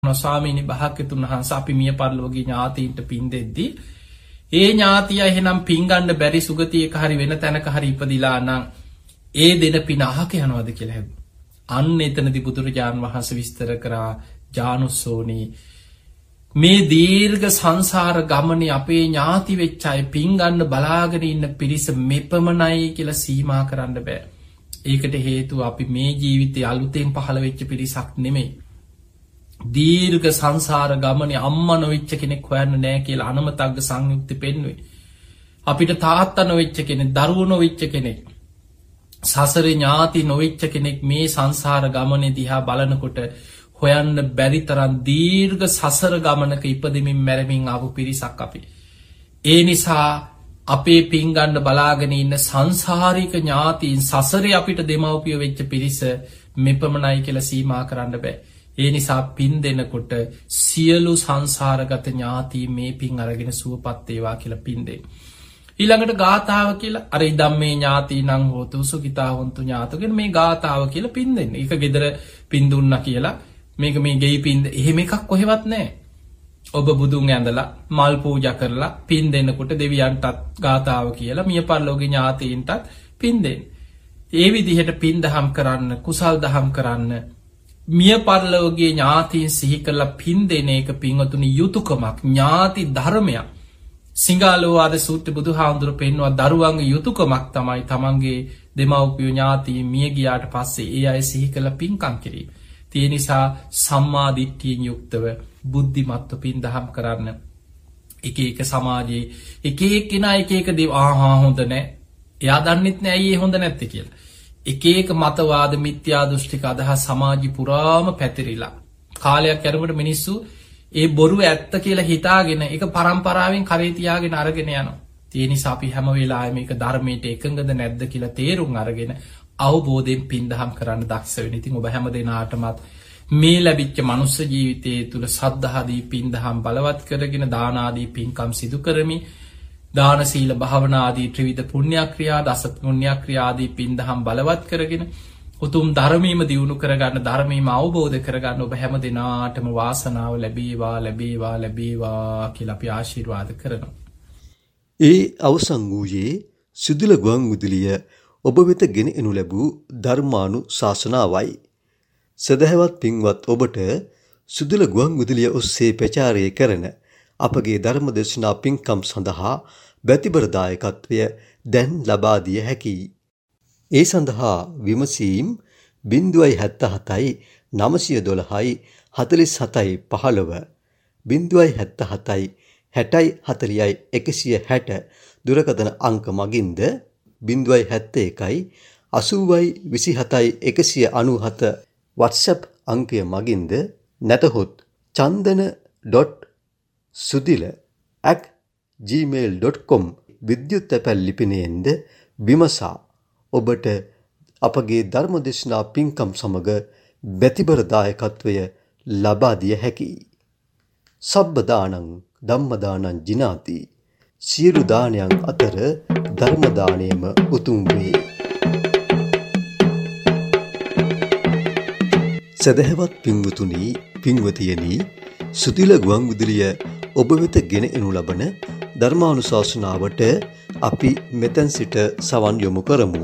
ස්වාමීනි භාග්‍යතුන් වහන්සේ අපි මිය පරලෝකීය ඥාතීන්ට පින් දෙද්දී ඒ ඥාතිය එහෙනම් පින් ගන්න බැරි සුගතියක හරි වෙන තැනක හරි ඉපදිලා නම් ඒ දෙන පින අහක යනවාද කියලා හැබුවා. අන්න එතනදී බුදුරජාණන් වහන්සේ විස්තර කරා ජානුස්සෝනි මේ දීර්ඝ සංසාර ගමනේ අපේ ඥාති වෙච්ච අය පින් ගන්න බලාගෙන ඉන්න පිරිස මෙපමණයි කියලා සීමා කරන්න බෑ. ඒකට හේතුව අපි මේ ජීවිතේ අලුතෙන් පහළ වෙච්ච පිරිසක් නෙමෙයි. දීර්ඝ සංසාර ගමනේ අම්මා නොවිච්ච කෙනෙක් හොයන්න නෑ කියලා අනමතග්ග සංයුක්ති පෙන්වුවේ. අපිට තාත්තා නොවිච්ච කෙනෙක්, දරුවෝ නොවිච්ච කෙනෙක්, සසරේ ඥාති නොවිච්ච කෙනෙක් මේ සංසාර ගමනේ දිහා බලනකොට හොයන්න බැරි තරම් දීර්ඝ සසර ගමනක ඉපදෙමින් මැරෙමින් ආපු පිරිසක් අපි. ඒ නිසා අපේ පින් ගන්න බලාගෙන ඉන්න සංසාරික ඥාතීන් සසරේ අපිට දෙමව්පියෝ වෙච්ච පිරිස මෙපමණයි කියලා සීමා කරන්න බෑ. ඒ නිසා පින් දෙනකොට සියලු සංසාරගත ඥාතී මේ පින් අරගෙන සුවපත් වේවා කියලා පින් දෙන්න. ඊළඟට ගාථාව කියලා අර ඉදම්මේ ඥාතීනං හෝතු සුඛිතා හොන්තු ඥාතකෙන් මේ ගාථාව කියලා පින් දෙන්න. ඒක ගෙදර පින් දුන්නා කියලා මේක මේ ගෙයි පින් එහෙම එකක් කොහෙවත් නැහැ. ඔබ බුදුන් ඇඳලා මල් පූජා කරලා පින් දෙනකොට දෙවියන්ටත් ගාථාව කියලා මිය පරලෝකීය ඥාතීන්ටත් පින් දෙන්න. ඒ විදිහට පින් දහම් කරන්න, කුසල් දහම් කරන්න, මිය පරලෝකීය ඥාතීන් සිහි කරලා පින් දෙන එක පින්වතුනි යුතුයකමක්, ඥාති ධර්මයක්. සිංහලෝවාද සූත්‍ර බුදුහාමුදුරුවෝ පෙන්වුවා දරුවන්ගේ යුතුයකමක් තමයි තමන්ගේ දෙමව්පියෝ ඥාතීන් මිය ගියාට පස්සේ ඒ අය සිහි කරලා පින්කම් කිරීම. ඒ නිසා සම්මා දිට්ඨියෙන් යුක්තව බුද්ධිමත්ව පින් දහම් කරන්න. එක එක සමාජයේ එක එක්කෙනා එක එක දේ හොඳ නැහැ. එයා දන්නෙත් නෑ ඇයි ඒ හොඳ නැත්තේ කියලා. එක එක මතවාද මිත්‍යා දෘෂ්ටික අදහස් සමාජي පුරාම පැතිරිලා. කාලයක් යනකොට මිනිස්සු ඒ බොරු ඇත්ත කියලා හිතාගෙන ඒක පරම්පරාවෙන් කරේ තියාගෙන අරගෙන යනවා. ඒ නිසා අපි හැම වෙලාවෙම මේක ධර්මයට එකඟද නැද්ද කියලා තේරුම් අරගෙන අවබෝධයෙන් පින් දහම් කරන්න දක්ෂ වෙන්න. ඉතින් ඔබ හැම දෙනාටමත් මේ ලැබිච්ච මනුස්ස ජීවිතයේ තුල සද්ධාදී පින් දහම් බලවත් කරගෙන දාන ආදී පින්කම් සිදු කරමි. දාන සීල භාවනා ආදී ත්‍රිවිධ පුණ්‍ය ක්‍රියා, දස පුණ්‍ය ක්‍රියා ආදී පින් දහම් බලවත් කරගෙන උතුම් ධර්මීම දියුණු කරගන්න, ධර්මීම අවබෝධ කරගන්න ඔබ හැම දිනාටම වාසනාව ලැබේවා ලැබේවා ලැබේවා කියලා අපි ආශිර්වාද කරනවා. ඒ අවසන් වූයේ සිදුල ගුවන් විදුලිය ඔබ වෙත ගෙන එනු ලැබූ ධර්මානුශාසනාවයි. සදහවත් පින්වත් ඔබට සිදුල ගුවන් විදුලිය ඔස්සේ ප්‍රචාරය කරන අපගේ ධර්ම දේශනා පින්කම් සඳහා බැතිබර දායකත්වය දැන් ලබා දිය හැකියි. ඒ සඳහා විමසීම් 077යි 912යි 47යි 15 077යි 60යි 40යි 160 දුරකථන අංක මගින්ද 071යි 80යි 27යි 197 WhatsApp අංකය මගින්ද නැතහොත් chandana.sudila@gmail.com විද්‍යුත් තැපැල් ලිපිනයෙන්ද විමසා ඔබට අපගේ ධර්මදේශනා පින්කම් සමග බැතිබර දායකත්වය ලබා දිය හැකියි. සබ්බ දානං ධම්ම දානං ජිනාති. සියලු දානයන් අතර ධර්ම දානයම උතුම් වේ. සදහවත් පින්වතුනි, පින්වතියනි, සුතිල ගුවන් විදුලිය ඔබ වෙත ගෙන එනු ලබන ධර්මානුශාසනාවට අපි මෙතෙන් සිට සවන් යොමු කරමු.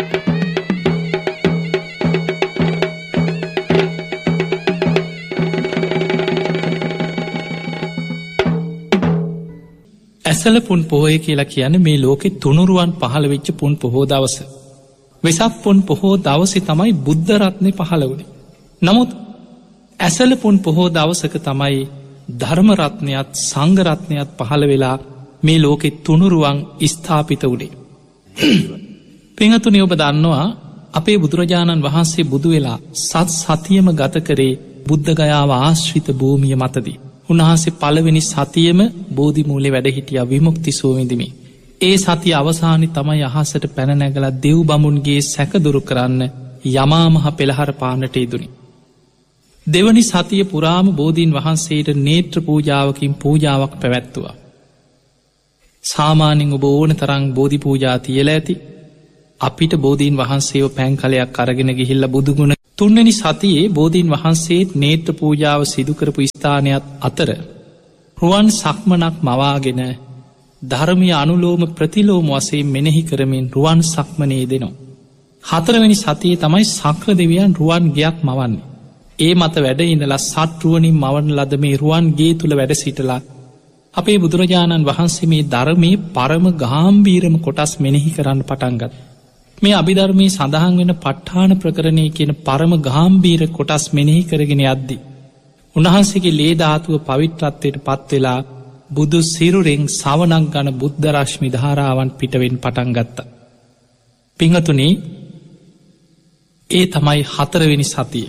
ඇසල පුන් පොහොය කියලා කියන්නේ මේ ලෝකෙ තුනුරුවන් පහළ වෙච්ච පුන් පොහෝ දවස. වෙසක් පුන් පොහෝ දවසේ තමයි බුද්ධ රත්නේ පහළ වුණේ. නමුත් ඇසල පුන් පොහෝ දවසක තමයි ධර්ම රත්නයත් සංඝ රත්නයත් පහළ වෙලා මේ ලෝකෙ තුනුරුවන් ස්ථාපිත වුණේ. පින්වතුනි, ඔබ දන්නවා අපේ බුදුරජාණන් වහන්සේ බුදු වෙලා සතියම ගත කරේ බුද්ධ ගයාව ආශ්‍රිත භූමිය මතදී. උන්වහන්සේ පළවෙනි සතියෙම බෝධි මූලේ වැඩ හිටියා විමුක්ති සුව විඳිමින්. ඒ සතිය අවසානයේ තමයි අහසට පැන නැගලා දෙව් බඹුන්ගේ සැක දුරු කරන්න යමා මහ පෙළහර පාන්නට යෙදුනේ. දෙවනි සතිය පුරාම බෝධීන් වහන්සේට නේත්‍ර පූජාවකින් පූජාවක් පැවැත්තුවා. සාමාන්‍යයෙන් ඔබ ඕන තරම් බෝධි පූජා තියලා ඇති. අපිට බෝධීන් වහන්සේව පැන් කලයක් අරගෙන ගිහිල්ලා බුදුගුණ 3වෙනි සතියේ බෝධීන් වහන්සේත් නේත්‍ර පූජාව සිදුකරපු ස්ථානයක් අතර රුවන් සක්මනක් මවාගෙන ධර්මය අනුලෝම ප්‍රතිලෝම වශයෙන් මෙනෙහි කරමින් රුවන් සක්මනේ දෙනවා. 4වෙනි සතියේ තමයි සක්‍ර දෙවියන් රුවන් ගෙයක් මවන්නේ. ඒ මත වැඩ ඉඳලා සත්රුවනින් මවන ලද මේ රුවන් ගේ තුළ වැඩ සිටලා අපේ බුදුරජාණන් වහන්සේ මේ ධර්මයේ පරම ගාම්භීරම කොටස් මෙනෙහි කරන්න පටන්ගත්. මේ අභිධර්මයේ සඳහන් වෙන ප ဋ ාණ ප්‍රකරණය කියන පරම ගාම්භීර කොටස් මෙනෙහි කරගෙන යද්දි. උන්වහන්සේගේ ලේ ධාතුව පවිත්‍රත්වයට පත්වෙලා බුදු සිරුරෙන් සවනක් ගන බුද්ධ රශ්මි ධාරාවන් පිටවෙන් පටන් ගත්තා. පිංහතුනේ ඒ තමයි 4වෙනි සතිය.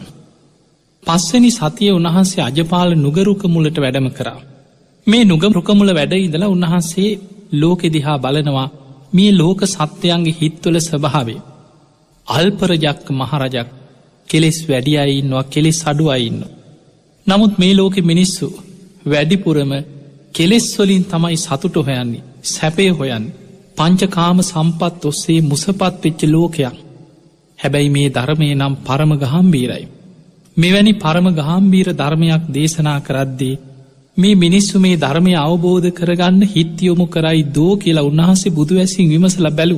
5වෙනි සතිය උන්වහන්සේ අජපාල නුගරුක මුලට වැඩම කරා. මේ නුගරුකමුල වැඩ ඉඳලා උන්වහන්සේ ලෝකෙ දිහා බලනවා මේ ලෝක සත්‍යයන්ගේ හිත්වල ස්වභාවය. අල්පරජක්ක මහරජක් කෙලෙස් වැඩි අය ඉන්නවා කෙලෙස් අඩු අය ඉන්නවා. නමුත් මේ ලෝකෙ මිනිස්සු වැඩිපුරම කෙලෙස් වලින් තමයි සතුට හොයන්නේ සැපය හොයන්නේ පංචකාම සම්පත් ඔස්සේ මුසපත් වෙච්ච ලෝකයක්. හැබැයි මේ ධර්මය නම් පරම ගාම්භීරයි. මෙවැනි පරම ගාම්භීර ධර්මයක් දේශනා කරද්දී මේ මිනිස්සු මේ ධර්මය අවබෝධ කරගන්න හිත්යොමු කරයි දෝ කියලා උන්වහන්සේ බුදු ඇසින් විමසල බැලුව.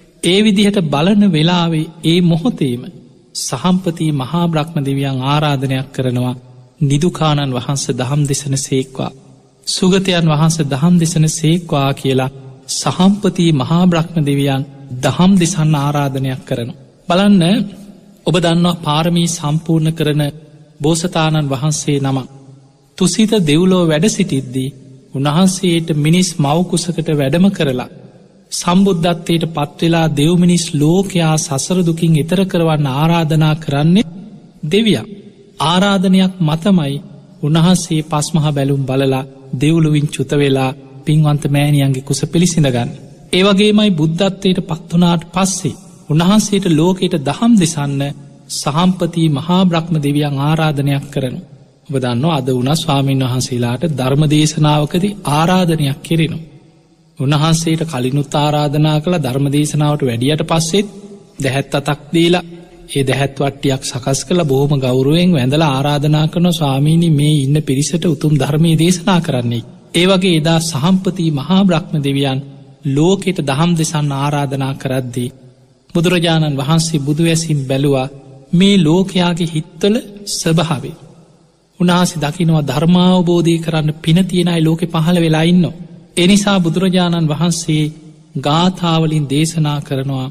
ඒ විදිහට බලන වෙලාවේ ඒ මොහොතේම සහම්පති මහා බ්‍රහ්ම දෙවියන් ආරාධනයක් කරනවා නිදුකානන් වහන්ස දහම් දෙසන සේක්වා. සුගතයන් වහන්ස දහම් දෙසන සේක්වා කියලා සහම්පති මහා බ්‍රහ්ම දෙවියන් දහම් දෙසන්න ආරාධනයක් කරන. බලන්න ඔබ දන්නවා පාරමී සම්පූර්ණ කරන බෝසතාණන් වහන්සේ නමක්. තුසිත දෙව්ලෝ වැඩ සිටිද්දී උන්වහන්සේට මිනිස් මවකුසකට වැඩම කරලා සම්බුද්ධත්වයට පත්වෙලා දෙව්මිනිස් ලෝකයා සසරදුකින් එතර කරවන්න ආරාධනා කරන්නේ දෙවියන්. ආරාධනයක් මතමයි උන්වහන්සේ පස්මහ බැලුම් බලලා දෙව්ලුවින් චුත වෙලා පින්වන්ත මෑණියන්ගේ කුස පිළිසිඳගන්න. ඒවගේමයි බුද්ධත්වයට පත්වනාට පස්සේ උන්වහන්සේට ලෝකයට දහම් දෙසන්න සහම්පති මහා බ්‍රහ්ම දෙවියන් ආරාධනයක් කරන. ඔබදන්න අද වුණ ස්වාමීන් වහන්සේලාට ධර්ම දේශනාවකදී ආරාධනයක් කෙරෙනු. උන්වහන්සේට කලිනුත් ආරාධනා කළ ධර්ම දේශනාවට වැඩියට පස්සෙත් දැහැත් අතක් දීලා ඒ දැහැත් වට්ටියක් සකස් කළ බොහොම ගෞරුවෙන් වැඳලා ආරාධනා කරන ස්වාමීනි මේ ඉන්න පිරිසට උතුම් ධර්මයේ දේශනා කරන්නේ. ඒ වගේ එදා සහම්පති මහා බ්‍රහ්ම දෙවියන් ලෝකෙට දහම් දෙසන්න ආරාධනා කරද්දී බුදුරජාණන් වහන්සේ බුදු ඇසින් බැලුවා මේ ලෝකයාගේ හිත්වල ස්වභාවේ. උන්වහන්සේ දකිනවා ධර්මාවබෝධය කරන්න පින තියෙනයි ලෝකෙ පහළ වෙලා ඉන්නවා. එනිසා බුදුරජාණන් වහන්සේ ගාථාවලින් දේශනා කරනවා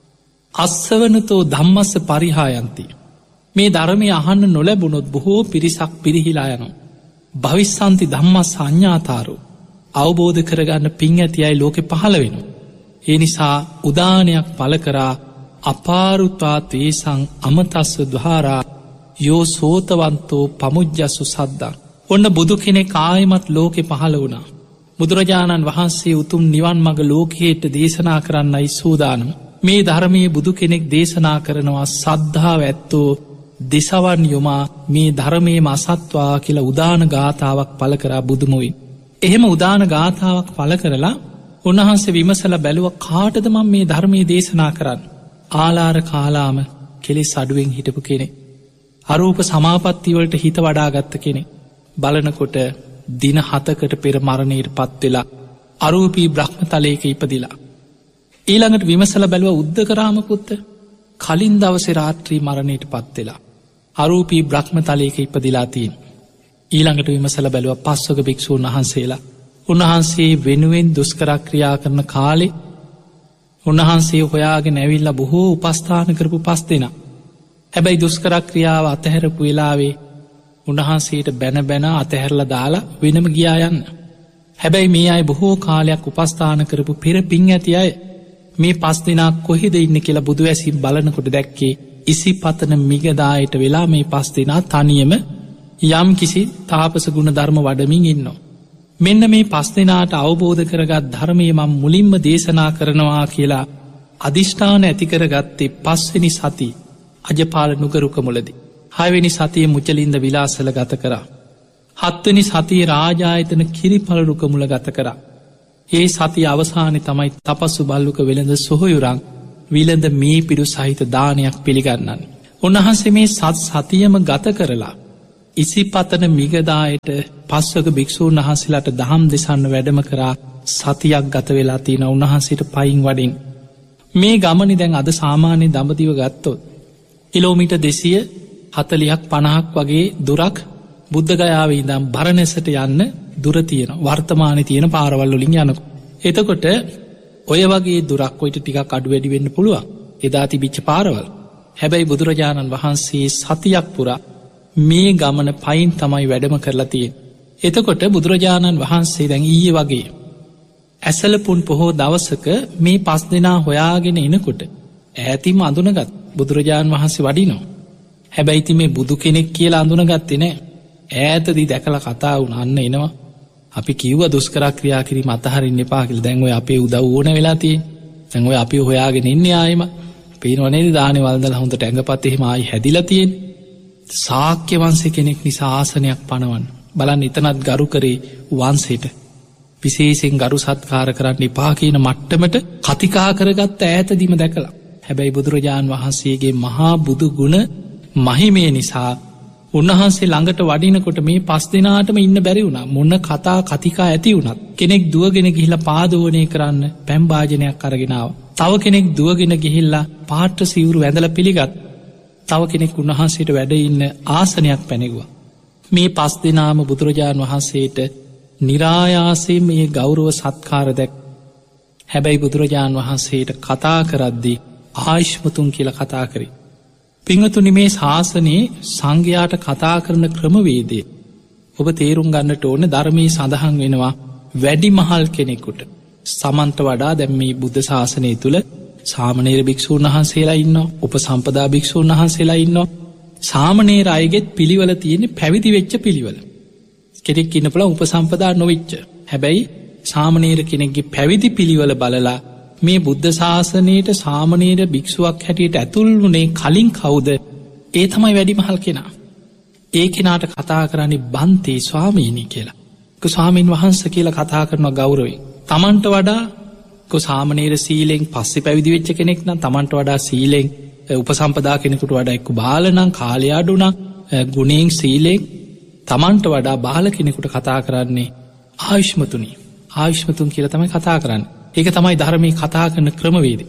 අස්සවනතෝ ධම්මස්ස පරිහායන්ති. මේ ධර්මය අහන්න නොලැබුණොත් බොහෝ පිරිසක් පිරිහිලා යනවා. භවිස්සන්ති ධම්මස් අඥ්ඥාතාරු අවබෝධ කරගන්න පින් ඇති අයි ලෝකෙ පහළ වෙනවා. ඒ නිසා උදානයක් පල කරා අපාරුත්වා තේසං අමතස්ස දහාරා යෝ සෝතවන්තෝ පමුද්ජස්සු සද්දා. ඔන්න බුදු කෙනෙක් ආයමත් ලෝකෙ පහළ වුණා. බුදුරජාණන් වහන්සේ උතුම් නිවන් මග ලෝකයට දේශනා කරන්නයි සූදානම්. මේ ධර්මයේ බුදු කෙනෙක් දේශනා කරනවා සද්ධාව ඇත්තෝ දෙසවන් යොමා මේ ධර්මයේම අසත්වා කියලා උදාන ගාථාවක් පල කරා බුදුමුයි. එහෙම උදාන ගාථාවක් පල කරලා උන්වහන්සේ විමසල බැලුව කාටද මම මේ ධර්මයේ දේශනා කරන්න. ආලාර කාලාම කෙලෙස් අඩුවෙන් හිටපු කෙනෙ. අරූප සමාපත්තිවලට හිත වඩාගත්ත කෙනෙ. බලනකොට දින 7කට පෙර මරණයට පත්වෙලා අරූපී බ්‍රහ්ම තලයක ඉපදිලා. ඊළඟට විමසල බැලුව උද්දකරාමපුත්ත කලින් දවසේ රාත්‍රී මරණයට පත්වෙලා. අරූපී බ්‍රහ්ම තලයක ඉපදිලා තිීන්. ඊළඟට විමසල බැලුව පස්වක භික්‍ෂූන් වහන්සේලා. උන්වහන්සේ වෙනුවෙන් දුස්කරක්‍රියා කරන කාලෙ උන්වහන්සේ හොයාගෙන ඇවිල්ල බොහෝ උපස්ථාන කරපු පස් දෙෙන. හැබැයි දුස්කරක්‍රියාව අතහැරපු වෙලාවේ උන්වහන්සේට බැන අතහැරල දාලා වෙනම ගියායන්න. හැබැයි මේ අයි බොහෝ කාලයක් උපස්ථාන කරපු පෙර පින් ඇති අය මේ පස් දෙනා කොහෙද ඉන්න කියලා බුදු ඇසින් බලනකොට දැක්කේ ඉසි පතන මිගදායට වෙලා මේ පස් දෙනා තනියම යම් කිසි තාපස ගුණ ධර්ම වඩමින් ඉන්නවා. මෙන්න මේ පස් දෙනාට අවබෝධ කරගත් ධර්මය මම් මුලින්ම දේශනා කරනවා කියලා අධිෂ්ඨාන ඇතිකරගත්තේ පස්වෙනි සති අජපාල නුගරුක මුලදී. 6 වෙනි සතිය මුචලින්ද විලාසල ගත කරා. 7 වෙනි සතිය රාජායතන කිරිපලරුක මුල ගත කරා. ඒ සති අවසානයේ තමයි තපස්සු බල්ලුක වෙළඳ සොහොයුරන් විලඳ මේ පිඩු සහිත දානයක් පිළිගන්නන්නේ. උන්වහන්සේ මේ සතියම ගත කරලා ඉසිපතන මිගදායට පස්වක භික්‍ෂූන් වහන්සේලාට දහම් දෙසන්න වැඩම කරා සතියක් ගත වෙලා තියෙන උන්වහන්සේට පයින් වඩින්. මේ ගමනි දැන් අද සාමාන්‍ය දඹදිව ගත්තොත් කිලෝමිට 240ක් 50ක් වගේ දුරක් බුද්ධගයාව ඉඳම් බරණැසට යන්න දුර තියෙන වර්තමානය තියෙන පාරවල් වලින් යනකු. එතකොට ඔය වගේ දුරක් ඔයිට ටිකක් අඩු වැඩි වෙන්න පුළුවන් එදා තිබිච්ච පාරවල්. හැබැයි බුදුරජාණන් වහන්සේ සතියක් පුරා මේ ගමන පයින් තමයි වැඩම කරලා තියෙන. එතකොට බුදුරජාණන් වහන්සේ දැන් ඊයේ වගේ ඇසලපුන් පොහෝ දවසක මේ 5 දෙනා හොයාගෙන එනකොට ඈතිම අඳුනගත් බුදුරජාණන් වහන්සේ වඩිනවා. හැබැයි ඉතින් මේ බුදු කෙනෙක් කියලා අඳුනගත්තේ නෑ. ඈතදී දැකලා කතා වුණාන්න එනවා. අපි කිව්ව දුෂ්කර ක්‍රියා කිරීම අතහරින්න එපා කියලා. දැන් ඔය අපේ උදව් ඕන වෙලා තියෙන්නේ. දැන් ඔය අපි හොයාගෙන ඉන්නේ ආයෙම. පේනව නේද දානේ වල්දලා හොඳට ඇඟපත් එහෙම ආයි හැදිලා තියෙන්නේ. ශාක්‍ය වංශේ කෙනෙක් නිසා ආසනයක් පනවන්න. බලන්න එතනත් ගරු කරේ වංශයට. විශේෂයෙන් ගරු සත්කාර කරන්න එපා කියන මට්ටමට කතිකා කරගත්ත ඈතදීම දැකලා. හැබැයි බුදුරජාණන් වහන්සේගේ මහා බුදු ගුණ මහිමේ නිසා උන්වහන්සේ ළඟට වඩිනකොට මේ 5 දෙනාටම ඉන්න බැරි වුණා. මොන කතා කතිකා ඇති වුණත් කෙනෙක් දුවගෙන ගිහිල්ලා පාදෝණය කරන්න පැම් භාජනයක් අරගෙන ආවා. තව කෙනෙක් දුවගෙන ගිහිල්ලා පාත්‍ර සිවුරු වැඳලා පිළිගත්. තව කෙනෙක් උන්වහන්සේට වැඩ ඉන්න ආසනයක් පැනෙවුවා. මේ 5 දෙනාම බුදුරජාණන් වහන්සේට නිරායාසයෙන් මේ ගෞරව සත්කාර දැක්. හැබැයි බුදුරජාණන් වහන්සේට කතා කරද්දී ආයුෂ්මතුන් කියලා කතා කරේ. පිංහතුනි මේ ශාසනයේ සංඝයාට කතා කරන ක්‍රමවේදය ඔබ තේරුම් ගන්නට ඕන ධර්මයේ සඳහන් වෙනවා වැඩි මහල් කෙනෙකුට සමන්ත වඩා දැන් මේ බුද්ධ ශාසනය තුළ සාමණේර භික්ෂූන් වහන්සේලා ඉන්නවා, උපසම්පදා භික්ෂූන් වහන්සේලා ඉන්නවා. සාමණේර අයගෙත් පිළිවෙල තියෙන්නේ පැවිදි වෙච්ච පිළිවෙල. කෙනෙක් ඉන්න පුළුවන් උපසම්පදා නොවිච්ච. හැබැයි සාමණේර කෙනෙක්ගේ පැවිදි පිළිවෙල බලලා මේ බුද්ධ ශාසනයට සාමණේර භික්ෂුවක් හැටියට ඇතුල් වුණේ කලින් කවුද? ඒ තමයි වැඩිමහල් කෙනා. ඒ කෙනාට කතා කරන්නේ බන්තේ ස්වාමීනි කියලා. ස්වාමීන් වහන්සේ කියලා කතා කරනවා ගෞරවයෙන්. තමන්ට වඩා සාමණේර සීලෙන් පස්සේ පැවිදි වෙච්ච කෙනෙක් නම් තමන්ට වඩා සීලෙන් උපසම්පදා කෙනෙකුට වඩා එක්ක බාල නම් කාලය අඩු නම් ගුණයෙන් සීලෙන් තමන්ට වඩා බාල කෙනෙකුට කතා කරන්නේ ආයුෂ්මතුනි. ආයුෂ්මතුන් කියලා තමයි කතා කරන්නේ. ඒක තමයි ධර්මයේ කතා කරන ක්‍රමවේදය.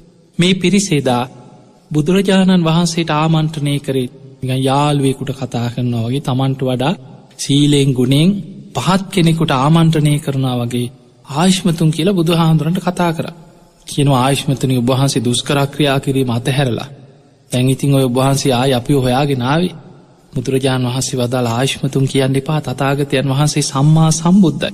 මේ පිරිසේදා බුදුරජාණන් වහන්සේට ආමන්ත්‍රණය කරේ නිකන් යාළුවෙකුට කතා කරනවා වගේ තමන්ට වඩා සීලෙන් ගුණෙන් පහත් කෙනෙකුට ආමන්ත්‍රණය කරනවා වගේ ආයුෂ්මතුන් කියලා බුදුහාමුදුරන්ට කතා කරා. කියනවා ආයුෂ්මතුනි ඔබ වහන්සේ දුෂ්කර ක්‍රියා කිරීම අතහැරලා දැන් ඉතින් ඔය ඔබ වහන්සේ ආයි අපිව හොයාගෙන ආවේ. බුදුරජාණන් වහන්සේ වදාළ ආයුෂ්මතුන් කියන්න එපා තථාගතයන් වහන්සේ සම්මා සම්බුද්ධයි.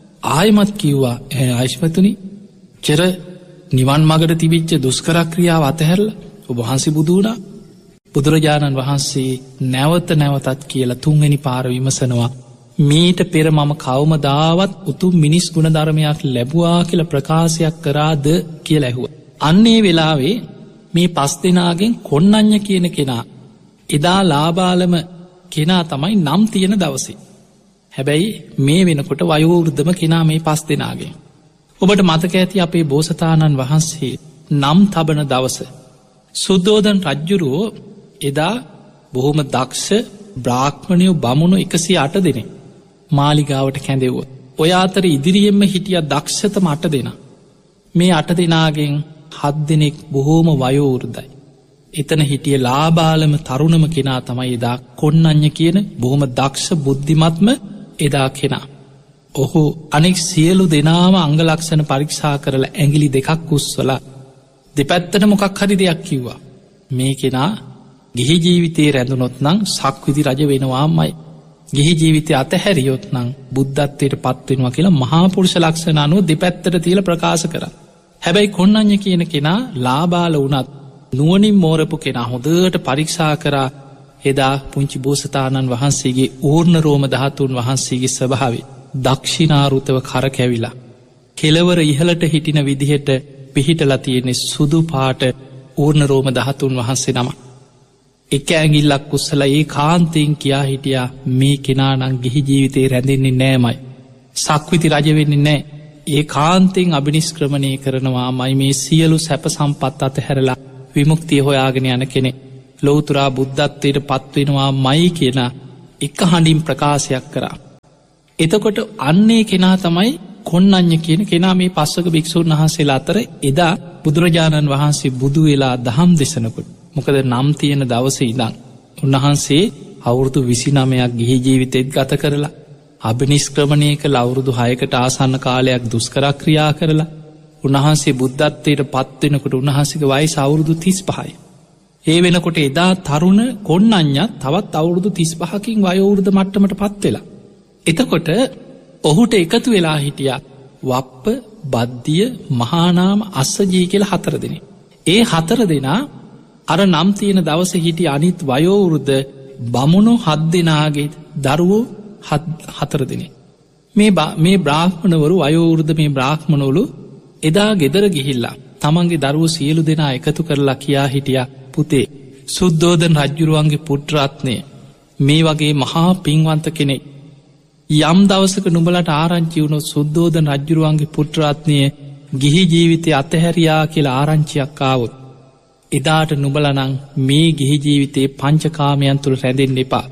ආයමත් කිව්වා ආයුෂ්මතුනි චර නිවන් මගට තිබිච්ච දුෂ්කර ක්‍රියාව අතහැරලා ඔබ වහන්සේ බුදු වුණා. බුදුරජාණන් වහන්සේ නැවත නැවතත් කියලා 3 වෙනි පාර විමසනවා මීට පෙර මම කවමදාවත් උතුම් මිනිස් ගුණ ධර්මයක් ලැබුවා කියලා ප්‍රකාශයක් කරාද කියලා ඇහුවා. අන්නේ වෙලාවේ මේ 5 දෙනාගෙන් කොණ්ණඤ්ඤ කියන කෙනා එදා ලාබාලම කෙනා තමයි නම් තියෙන දවසේ. හැබැයි මේ වෙනකොට වයෝවෘද්ධම කෙනා මේ 5 දෙනාගෙන්. ඔබට මතක ඇති අපේ බෝසතාණන් වහන්සේ නම් තබන දවස සුද්ධෝදන රජ්ජුරුවෝ එදා බොහොම දක්ෂ බ්‍රාහ්මණයෝ බමුණු 108 දෙනෙක් මාලිගාවට කැඳෙව්වා. ඔය අතර ඉදිරියෙන්ම හිටිය දක්ෂතම 8 දෙනා. මේ 8 දෙනාගෙන් 7 දෙනෙක් බොහෝම වයෝවෘද්ධයි. එතන හිටිය ලාබාලම තරුණම කෙනා තමයි එදා කොණ්ණඤ්ඤ කියන බොහොම දක්ෂ බුද්ධිමත්ම එදා කෙනා. ඔහු අනෙක් සියලු දෙනාම අංග ලක්ෂණ පරීක්ෂා කරලා ඇඟිලි 2ක් උස්සලා දෙපැත්තට මොකක් හරි දෙයක් කිව්වා. මේ කෙනා ගිහි ජීවිතේ රැඳුනොත් නම් සක්විති රජ වෙනවාමයි. ගිහි ජීවිතය අතහැරියොත් නම් බුද්ධත්වයට පත් වෙනවා කියලා මහා පුරුෂ ලක්ෂණ අනුව දෙපැත්තට තියලා ප්‍රකාශ කරා. හැබැයි කොණ්ණඤ්ඤ කියන කෙනා ලාබාල වුණත් නුවණින් මෝරපු කෙනා හොඳට පරීක්ෂා කරා එදා පුංචි බෝසතාණන් වහන්සේගේ ඌර්ණ රෝම ධාතුන් වහන්සේගේ ස්වභාවය දක්ෂිනාරුතව කරකැවිලා කෙලවර ඉහළට හිටින විදිහට පිහිටලා තියෙන්නේ සුදු පාට ඌර්ණ රෝම ධාතුන් වහන්සේ නම. එක ඇඟිල්ලක් උස්සලා ඒ කාන්තයෙන් කියා හිටියා මේ කෙනා නම් ගිහි ජීවිතේ රැඳෙන්නේ නෑමයි. සක්විති රජ වෙන්නේ නෑ. ඒ කාන්තයෙන් අභිනිෂ්ක්‍රමණය කරනවාමයි මේ සියලු සැප සම්පත් අතහැරලා විමුක්තිය හොයාගෙන යන කෙනෙක්. ලෝතුරා බුද්ධත්වයට පත්වෙනවා මයි කියන එක හඬින් ප්‍රකාශයක් කරා. එතකොට අන්නේ කෙනා තමයි කොන්නඤ්ඤ කියන කෙනා මේ පස්වක භික්ෂූන් වහන්සේලා අතර එදා බුදුරජාණන් වහන්සේ බුදු වෙලා දහම් දෙසනකොට. මොකද නම් තියෙන දවසේ ඉඳන් උන්වහන්සේ අවුරුදු 29ක් ගිහි ජීවිතෙත් ගත කරලා අභිනිෂ්ක්‍රමණය කළ අවුරුදු 6කට ආසන්න කාලයක් දුෂ්කර ක්‍රියා කරලා උන්වහන්සේ බුද්ධත්වයට පත්වෙනකොට උන්වහන්සේගේ වයස අවුරුදු 35යි. ඒ වෙනකොට එදා තරුණ කොන්නඤ්ඤත් තවත් අවුරුදු 35කින් වයෝවෘද්ධ මට්ටමට පත් වෙලා. එතකොට ඔහුට එකතු වෙලා හිටියා වප්ප, බද්ධිය, මහානාම, අස්සජී කියලා 4 දෙනෙක්. ඒ 4 දෙනා අර නම් තියෙන දවසේ හිටිය අනිත් වයෝවෘද්ධ බමුණු 7 දෙනාගේ දරුවෝ 4 දෙනෙක්. මේ බ්‍රාහ්මණවරු වයෝවෘද්ධ මේ බ්‍රාහ්මණවලු එදා ගෙදර ගිහිල්ලා තමන්ගේ දරුවෝ සියලු දෙනා එකතු කරලා කියා හිටියා පුතේ සුද්ධෝදන රජ්ජුරුවන්ගේ පුත්‍රරත්නය මේ වගේ මහා පින්වන්ත කෙනෙක් යම් දවසක නුඹලට ආරංචි වුණොත් සුද්ධෝදන රජ්ජුරුවන්ගේ පුත්‍රරත්නය ගිහි ජීවිතය අතහැරියා කියලා ආරංචියක් ආවොත් එදාට නුඹලනං මේ ගිහි ජීවිතයේ පංචකාමයන් තුළ රැඳෙන්න එපා.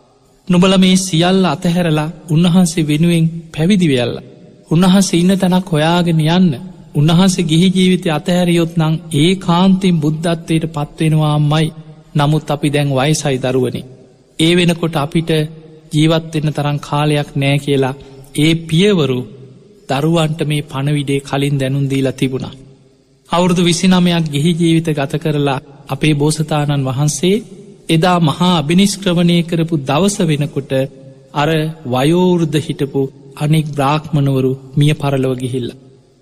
නුඹල මේ සියල්ල අතහැරලා උන්වහන්සේ වෙනුවෙන් පැවිදි වෙයල්ලා උන්වහන්සේ ඉන්න තැනක් හොයාගෙන යන්න. උන්වහන්සේ ගිහි ජීවිතය අතහැරියොත් නම් ඒ කාන්තෙන් බුද්ධත්වයට පත්වෙනවාමයි. නමුත් අපි දැන් වයසයි දරුවනි. ඒ වෙනකොට අපිට ජීවත්වෙන්න තරම් කාලයක් නෑ කියලා ඒ පියවරු දරුවන්ට මේ පණවිඩේ කලින් දැනුම් දීලා තිබුණා. අවුරුදු 29ක් ගිහි ජීවිත ගත කරලා අපේ බෝසතාණන් වහන්සේ එදා මහා අභිනිෂ්ක්‍රමණය කරපු දවස වෙනකොට අර වයෝවෘද්ධ හිටපු අනෙක් බ්‍රාහ්මණවරු මිය පරලොව ගිහිල්ලා.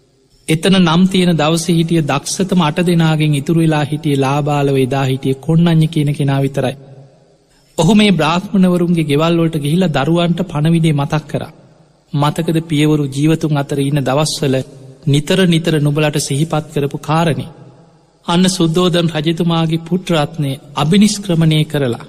එතන නම් තියෙන දවසේ හිටිය දක්ෂතම 8 දෙනාගෙන් ඉතුරු වෙලා හිටියේ ලාබාලව එදා හිටියේ කොන්නඤ්ඤ කියන කෙනා විතරයි. ඔහු මේ බ්‍රාහ්මණවරුන්ගේ ගෙවල් වලට ගිහිල්ලා දරුවන්ට පණවිඩේ මතක් කරා. මතකද පියවරු ජීවතුන් අතර ඉන්න දවස්වල නිතර නුඹලට සිහිපත් කරපු කාරණේ. අන්න සුද්ධෝදන රජතුමාගේ පුත්‍රරත්නය අභිනිෂ්ක්‍රමණය කරලා.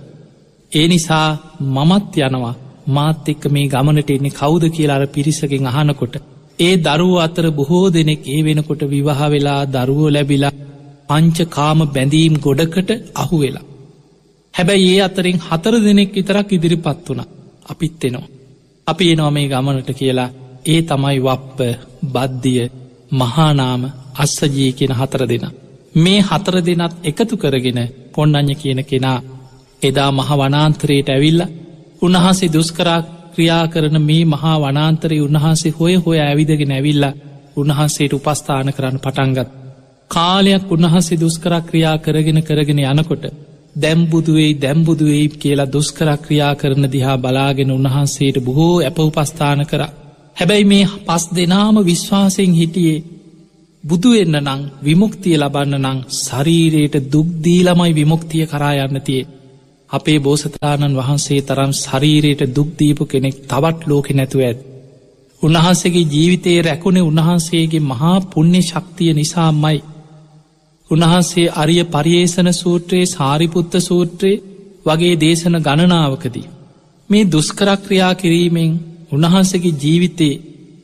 ඒ නිසා මමත් යනවා මාත් එක්ක මේ ගමනට එන්නේ කවුද කියලා අර පිරිසකින් අහනකොට ඒ දරුවෝ අතර බොහෝ දෙනෙක් ඒ වෙනකොට විවාහ වෙලා දරුවෝ ලැබිලා පංචකාම බැඳීම් ගොඩකට අහු වෙලා. හැබැයි ඒ අතරින් 4 දෙනෙක් විතරක් ඉදිරිපත් වුණා. අපිත් එනවා. අපි එනවා මේ ගමනට කියලා. ඒ තමයි වප්ප, බද්ධිය, මහානාම, අස්සජී කියන 4 දෙනා. මේ 4 දෙනාත් එකතු කරගෙන කොන්නඤ්ඤ කියන කෙනා එදා මහ වනාන්තරයට ඇවිල්ලා උන්වහන්සේ දුෂ්කර ක්‍රියා කරන මේ මහා වනාන්තරයේ උන්වහන්සේ හොය ඇවිදගෙන ඇවිල්ලා උන්වහන්සේට උපස්ථාන කරන්න පටන් ගත්තා. කාලයක් උන්වහන්සේ දුෂ්කර ක්‍රියා කරගෙන යනකොට දැම්බුදු වෙයි කියලා දුෂ්කර ක්‍රියා කරන දිහා බලාගෙන උන්වහන්සේට බොහෝ අප උපස්ථාන කරා. හැබැයි මේ 5 දෙනාම විශ්වාසයෙන් හිටියේ බුදු වෙන්න නම් විමුක්තිය ලබන්න නම් ශරීරයට දුක් දීලාමයි විමුක්තිය කරා යන්න තියෙන්නේ. අපේ බෝසතාණන් වහන්සේ තරම් ශරීරයට දුක් දීපු කෙනෙක් තවත් ලෝකෙ නැතුව ඇත. උන්වහන්සේගේ ජීවිතයේ රැකුණේ උන්වහන්සේගේ මහා පුණ්‍ය ශක්තිය නිසාමයි. උන්වහන්සේ අරිය පරියේෂණ සූත්‍රයේ සාරිපුත්ත සූත්‍රයේ වගේ දේශන ගණනාවකදී මේ දුෂ්කර ක්‍රියා කිරීමෙන් උන්වහන්සේගේ ජීවිතේ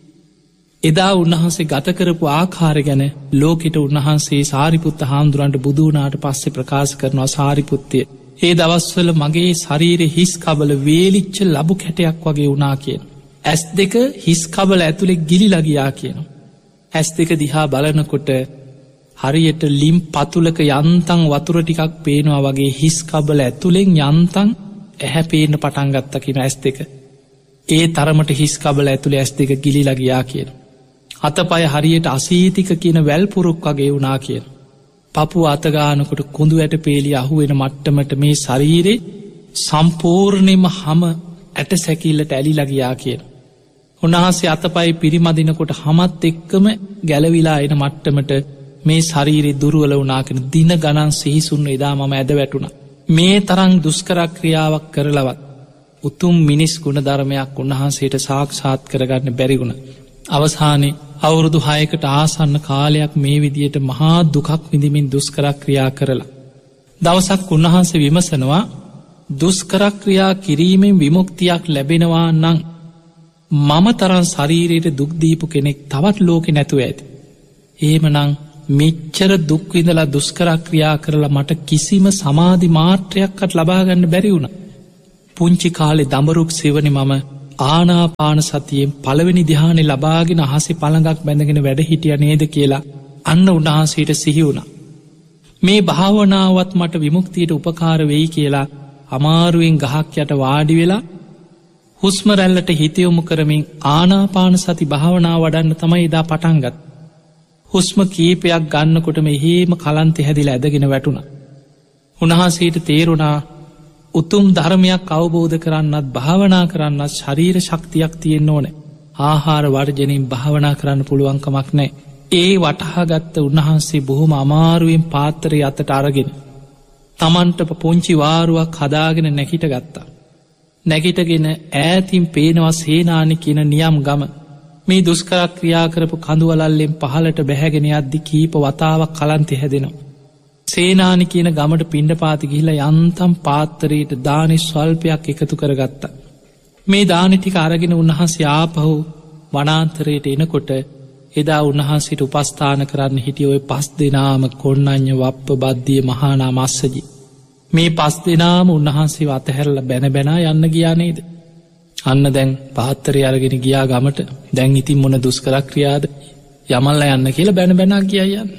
එදා උන්වහන්සේ ගත කරපු ආකාරය ගැන ලෝකෙට උන්වහන්සේ සාරිපුත්ත හාමුදුරන්ට බුදු වුණාට පස්සේ ප්‍රකාශ කරනවා සාරිපුත්තය ඒ දවස්වල මගේ ශරීරෙ හිස් කබල වේලිච්ච ලබු කැටයක් වගේ වුණා කියන. ඇස් දෙක හිස් කබල ඇතුළේ ගිලිලා ගියා කියන. ඇස් දෙක දිහා බලනකොට හරියට ලිම් පතුලක යන්තම් වතුර ටිකක් පේනවා වගේ හිස් කබල ඇතුලෙන් යන්තම් ඇහැ පේන්න පටන් ගත්තා කියන ඇස් දෙක. ඒ තරමට හිස් කබල ඇතුලේ ඇස් දෙක ගිලිලා ගියා කියන. අතපය හරියට අසීතික කියන වැල් පුරුක් වගේ වුණා කියන. පපුව අතගානකොට කුඳු ඇට පේලි අහුවෙන මට්ටමට මේ ශරීරේ සම්පූර්ණයෙන්ම හැම ඇට සැකිල්ලට ඇලිලා ගියා කියන. උන්වහන්සේ අතපය පිරිමදිනකොට හැමත් එක්කම ගැලවිලා එන මට්ටමට මේ ශරීරේ දුර්වල වුණා කියන දින ගණන් සිහිසුන් එදා මම ඇද වැටුණා. මේ තරම් දුෂ්කර ක්‍රියාවක් කරලවත් උතුම් මිනිස් ගුණ ධර්මයක් උන්වහන්සේට සාක්ෂාත් කරගන්න බැරි වුණා. අවසානයේ අවුරුදු 6කට ආසන්න කාලයක් මේ විදියට මහා දුකක් විඳින්මින් දුෂ්කර ක්‍රියා කරලා. දවසක් උන්වහන්සේ විමසනවා දුෂ්කර ක්‍රියා කිරීමෙන් විමුක්තියක් ලැබෙනවා නම් මම තරම් ශරීරයට දුක් දීපු කෙනෙක් තවත් ලෝකෙ නැතුව ඇති. එහෙමනම් මෙච්චර දුක්විඳලා දුස්කරක්‍රියා කරලා මට කිසිම සමාධි මාත්‍රයක්කට ලබාගන්න බැරි වුණ. පුංචි කාලෙ දඹරුක් සෙවනි මම ආනාපාන සතියෙන් පළවෙනි දිහානෙ ලබාගෙන අහසි පළඟක් බැඳගෙන වැඩ හිටිය නේද කියලා අන්න උන්වහන්සේට සිහි වුණ. මේ භාවනාවත් මට විමුක්තියට උපකාර වෙයි කියලා අමාරුවෙන් ගහක් යට වාඩි වෙලා හුස්ම රැල්ලට හිතයොමු කරමින් ආනාපාන සති භාවනා වඩන්න තමයි එදා පටන්ගත්. හුස්ම කීපයක් ගන්නකොටම එහෙම කලන්තෙ හැදිල ඇදගෙන වැටුණ. උන්වහන්සේට තේරුණා උතුම් ධර්මයක් අවබෝධ කරන්නත් භාවනා කරන්නත් ශරීර ශක්තියක් තියෙන්න්න ඕන. ආහාර වර්ජනින් භාවනා කරන්න පුළුවන්කමක් නෑ. ඒ වටහාගත්ත උන්වහන්සේ බොහොම අමාරුවෙන් පාත්තරය අතට අරගෙන. තමන්ට පොංචි වාරුවක් හදාගෙන නැකිට ගත්තා. නැගිටගෙන ඈතින් පේනවා සේනානි කියන නියම් ගම. මේ දුස්කරක් ක්‍රියා කරපු කඳුවලල්ලෙන් පහලට බැහැගෙන අද්දි කීප වතාවක් කලන්තෙ හැදෙනවා. සේනානි කියන ගමට පිණ්ඩ පාති ගිහිල යන්තම් පාත්තරයට දානි ස්වල්පයක් එකතු කරගත්තා. මේ දානිටික අරගෙන උන්වහන්සේ ආපහු වනාන්තරයට එනකොට එදා උන්වහන්සිට උපස්ථාන කරන්න හිටිය ඔය 5 දෙනාම කොන්නඥ වප්ප බද්ධිය මහානා මස්සජි. මේ 5 දෙනාම උන්වහන්සේ අතහැරල බැන බැනා යන්න ගියානේද. අන්න දැන් පාත්තරය අරගෙන ගියා ගමට දැන් ඉතින් මොන දුස්කරක්‍රියාද යමල්ල යන්න කියලා බැන බැනා කියයන්න.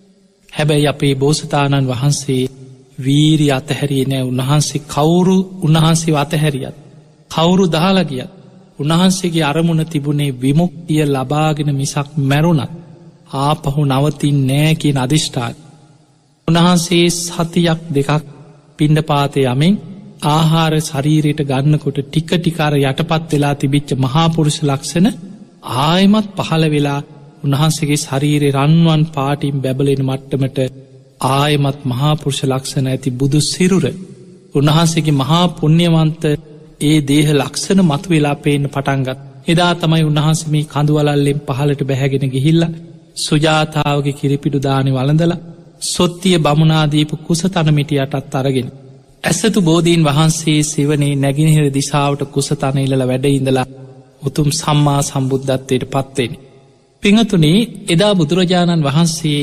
හැබැයි අපේ බෝසතාණන් වහන්සේ වීරි අතහැරිය නෑ. උන්වහන්සේ කවුරු උන්වහන්සේ අතහැරියත් කවුරු දාලගියත් උන්වහන්සේගේ අරමුණ තිබුණේ විමුක්තිය ලබාගෙන මිසක් මැරුණත් ආපහු නවතින් නෑ කියන අධිෂ්ඨාන. උන්වහන්සේ සතියක් දෙකක් පිණ්ඩ පාතය යමෙන් ආහාර ශරීරයට ගන්නකොට ටික ටිකාර යටපත් වෙලා තිබිච්ච මහාපුරුෂ ලක්ෂණ ආයමත් පහළ වෙලා උන්වහන්සේගේ ශරීරය රන්වන් පාටින් බැබලෙන මට්ටමට ආයමත් මහාපුරුෂ ලක්ෂණ ඇති බුදු සිරුර උන්වහන්සේගේ මහා පුුණ්‍යවන්ත ඒ දේහ ලක්ෂණ මතු වෙලා පේන්න පටන්ගත්. එදා තමයි උන්වහන්සේ මේ කඳුවලල්ලෙන් පහලට බැහැගෙන ගිහිල්ල සුජාතාවගේ කිරිපිඩු දානි වළඳල සොත්තිය බමුණනාදීපු කුස තනමිටියටත් අරගෙන. ඇසතු බෝධීන් වහන්සේ සෙවනේ නැගිනිහිර දිසාාවට කුස තනඉල්ල වැඩඉඳලා උතුම් සම්මා සම්බුද්ධත්වයට පත්වෙන. පිංහතුනේ එදා බුදුරජාණන් වහන්සේ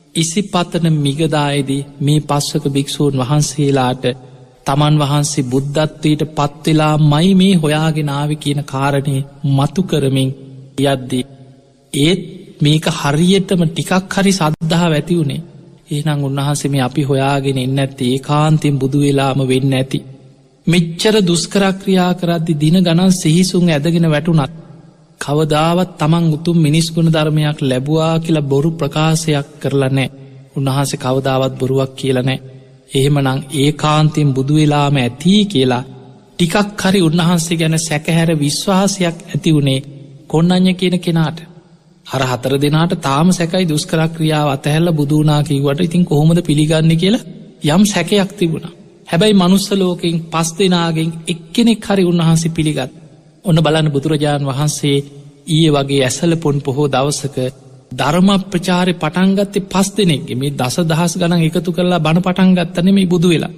ඉසිපතන මිගදායේදී මේ පස්වක භික්‍ෂූන් වහන්සේලාට තමන් වහන්සේ බුද්ධත්වයට පත්වෙලා මයි මේ හොයාගෙනාව කියන කාරණය මතු කරමින් යද්දී. ඒත් මේක හරියටම ටිකක් හරි සද්ධහා ඇති වුණේ. ඒනං උන්වහන්සේ මේ අපි හොයාගෙන එන්න ඇත්ති ඒ කාන්තෙන් බුදු වෙලාම වෙන්න ඇති. මෙච්චර දුස්කරක්‍රියා කරද්දි දින ගණන් සිහිසුන් ඇදගෙන වැටුනත්. කවදාවත් තමන් උතුම් මිනිස්ගුණ ධර්මයක් ලැබවා කියලා බොරු ප්‍රකාශයක් කරලා නෑ. උන්වහන්සේ කවදාවත් බොරුවක් කියලනෑ. එහෙමනං ඒ කාන්තෙන් බුදු වෙලාම ඇතිී කියලා ටිකක් හරි උන්වහන්සේ ගැන සැකහැර විශ්වාසයක් ඇති වුණේ කොන්නඥ කියන කෙනාට. හර 4 දෙනාට තාම සැකයි දුස්කරක්‍රියාව අතහැල්ල බුදුනා කිව්වට ඉතින් කොහොමද පිළිගන්න කියලා යම් සැකයක් තිබුණා. හැබැයි මනුස්ස ලෝකෙන් 5 දෙනාගෙන් එක්කෙනෙක් හරි උන්වහන්සේ පිළිගත්. ඔන්න බලන්න බුදුරජාණන් වහන්සේ ඊයේ වගේ ඇසල පොන් පොහෝ දවසක ධර්ම ප්‍රචාරය පටන්ගත්තේ 5 දෙනෙක්ගේ මේ දසදහස් ගණන් එකතු කරලා බණ පටන්ගත්තන මේ බුදු වෙලා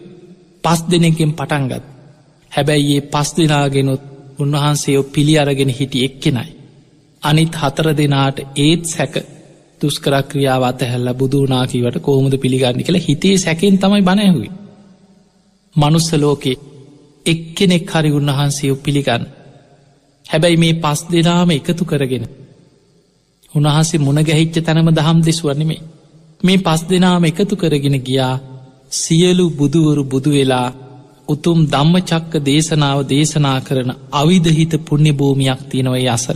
5 දෙනෙකින් පටන්ගත්. හැබැයි ඒ 5 දෙනාගෙනුත් උන්වහන්සේ පිළි අරගෙන හිටි එක්කෙනයි. අනිත් 4 දෙනාට ඒත් සැක දුස්කරක්‍රියාව අතහැල්ලා බුදුනාකීවට කොහොමද පිළිගන්න කියලා හිතේ සැකෙන් තමයි බණ ඇහුවේ. මනුස්ස ලෝකේ එක්කෙනෙක් හරි උන්වහන්සේ පිළිගන්න. හැබැයි මේ 5 දෙනාම එකතු කරගෙන උන්වහන්සේ මුණ ගැහිච්ච තැනම දහම් දෙසුව නෙමේ. මේ 5 දෙනාම එකතු කරගෙන ගියා සියලු බුදුවරු බුදු වෙලා උතුම් ධම්මචක්ක දේශනාව දේශනා කරන අවිධහිත පුණ්‍ය භූමියක් තියෙනවා ඒ අසල.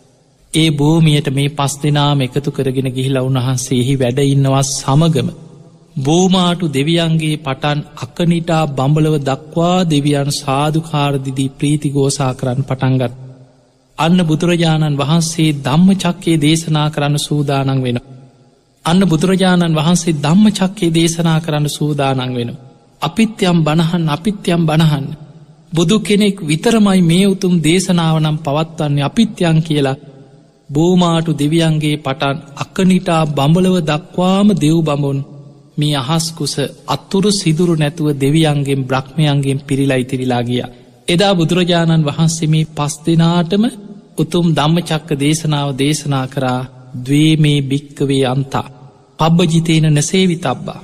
ඒ භූමියට මේ 5 දෙනාම එකතු කරගෙන ගිහිලා උන්වහන්සේ එහි වැඩ ඉන්නවා සමගම බෝමාටු දෙවියන්ගේ පටන් අකනිටා බඹලව දක්වා දෙවියන් සාදුකාරදිදී ප්‍රීති ගෝසා කරන්න පටන්ගත්. අන්න බුදුරජාණන් වහන්සේ ධම්මචක්කේ දේශනා කරන්න සූදානන් වෙන. අන්න බුදුරජාණන් වහන්සේ ධම්මචක්කේ දේශනා කරන්න සූදානන් වෙන. අපිත්‍යම් බණහන් අපිත්‍යම් බණහන්න. බුදු කෙනෙක් විතරමයි මේ උතුම් දේශනාවනම් පවත්වන්නේ අපිත්‍යන් කියලා බෝමාටු දෙවියන්ගේ පටන් අකනිටා බඹලව දක්වාම දෙව් බඹුන් මේ අහස්කුස අත්තුරු සිදුරු නැතුව දෙවියන්ගෙන් බ්‍රහ්මයන්ගෙන් පිරිලා ඉතිරිලා ගිය. එදා බුදුරජාණන් වහන්සේ මේ 5 දෙනාටම උතුම් ධම්මචක්ක දේශනාව දේශනා කරා ද්වේ මේ භික්කවේ අන්තා. පබ්බජිතේන නසේවි තබ්බා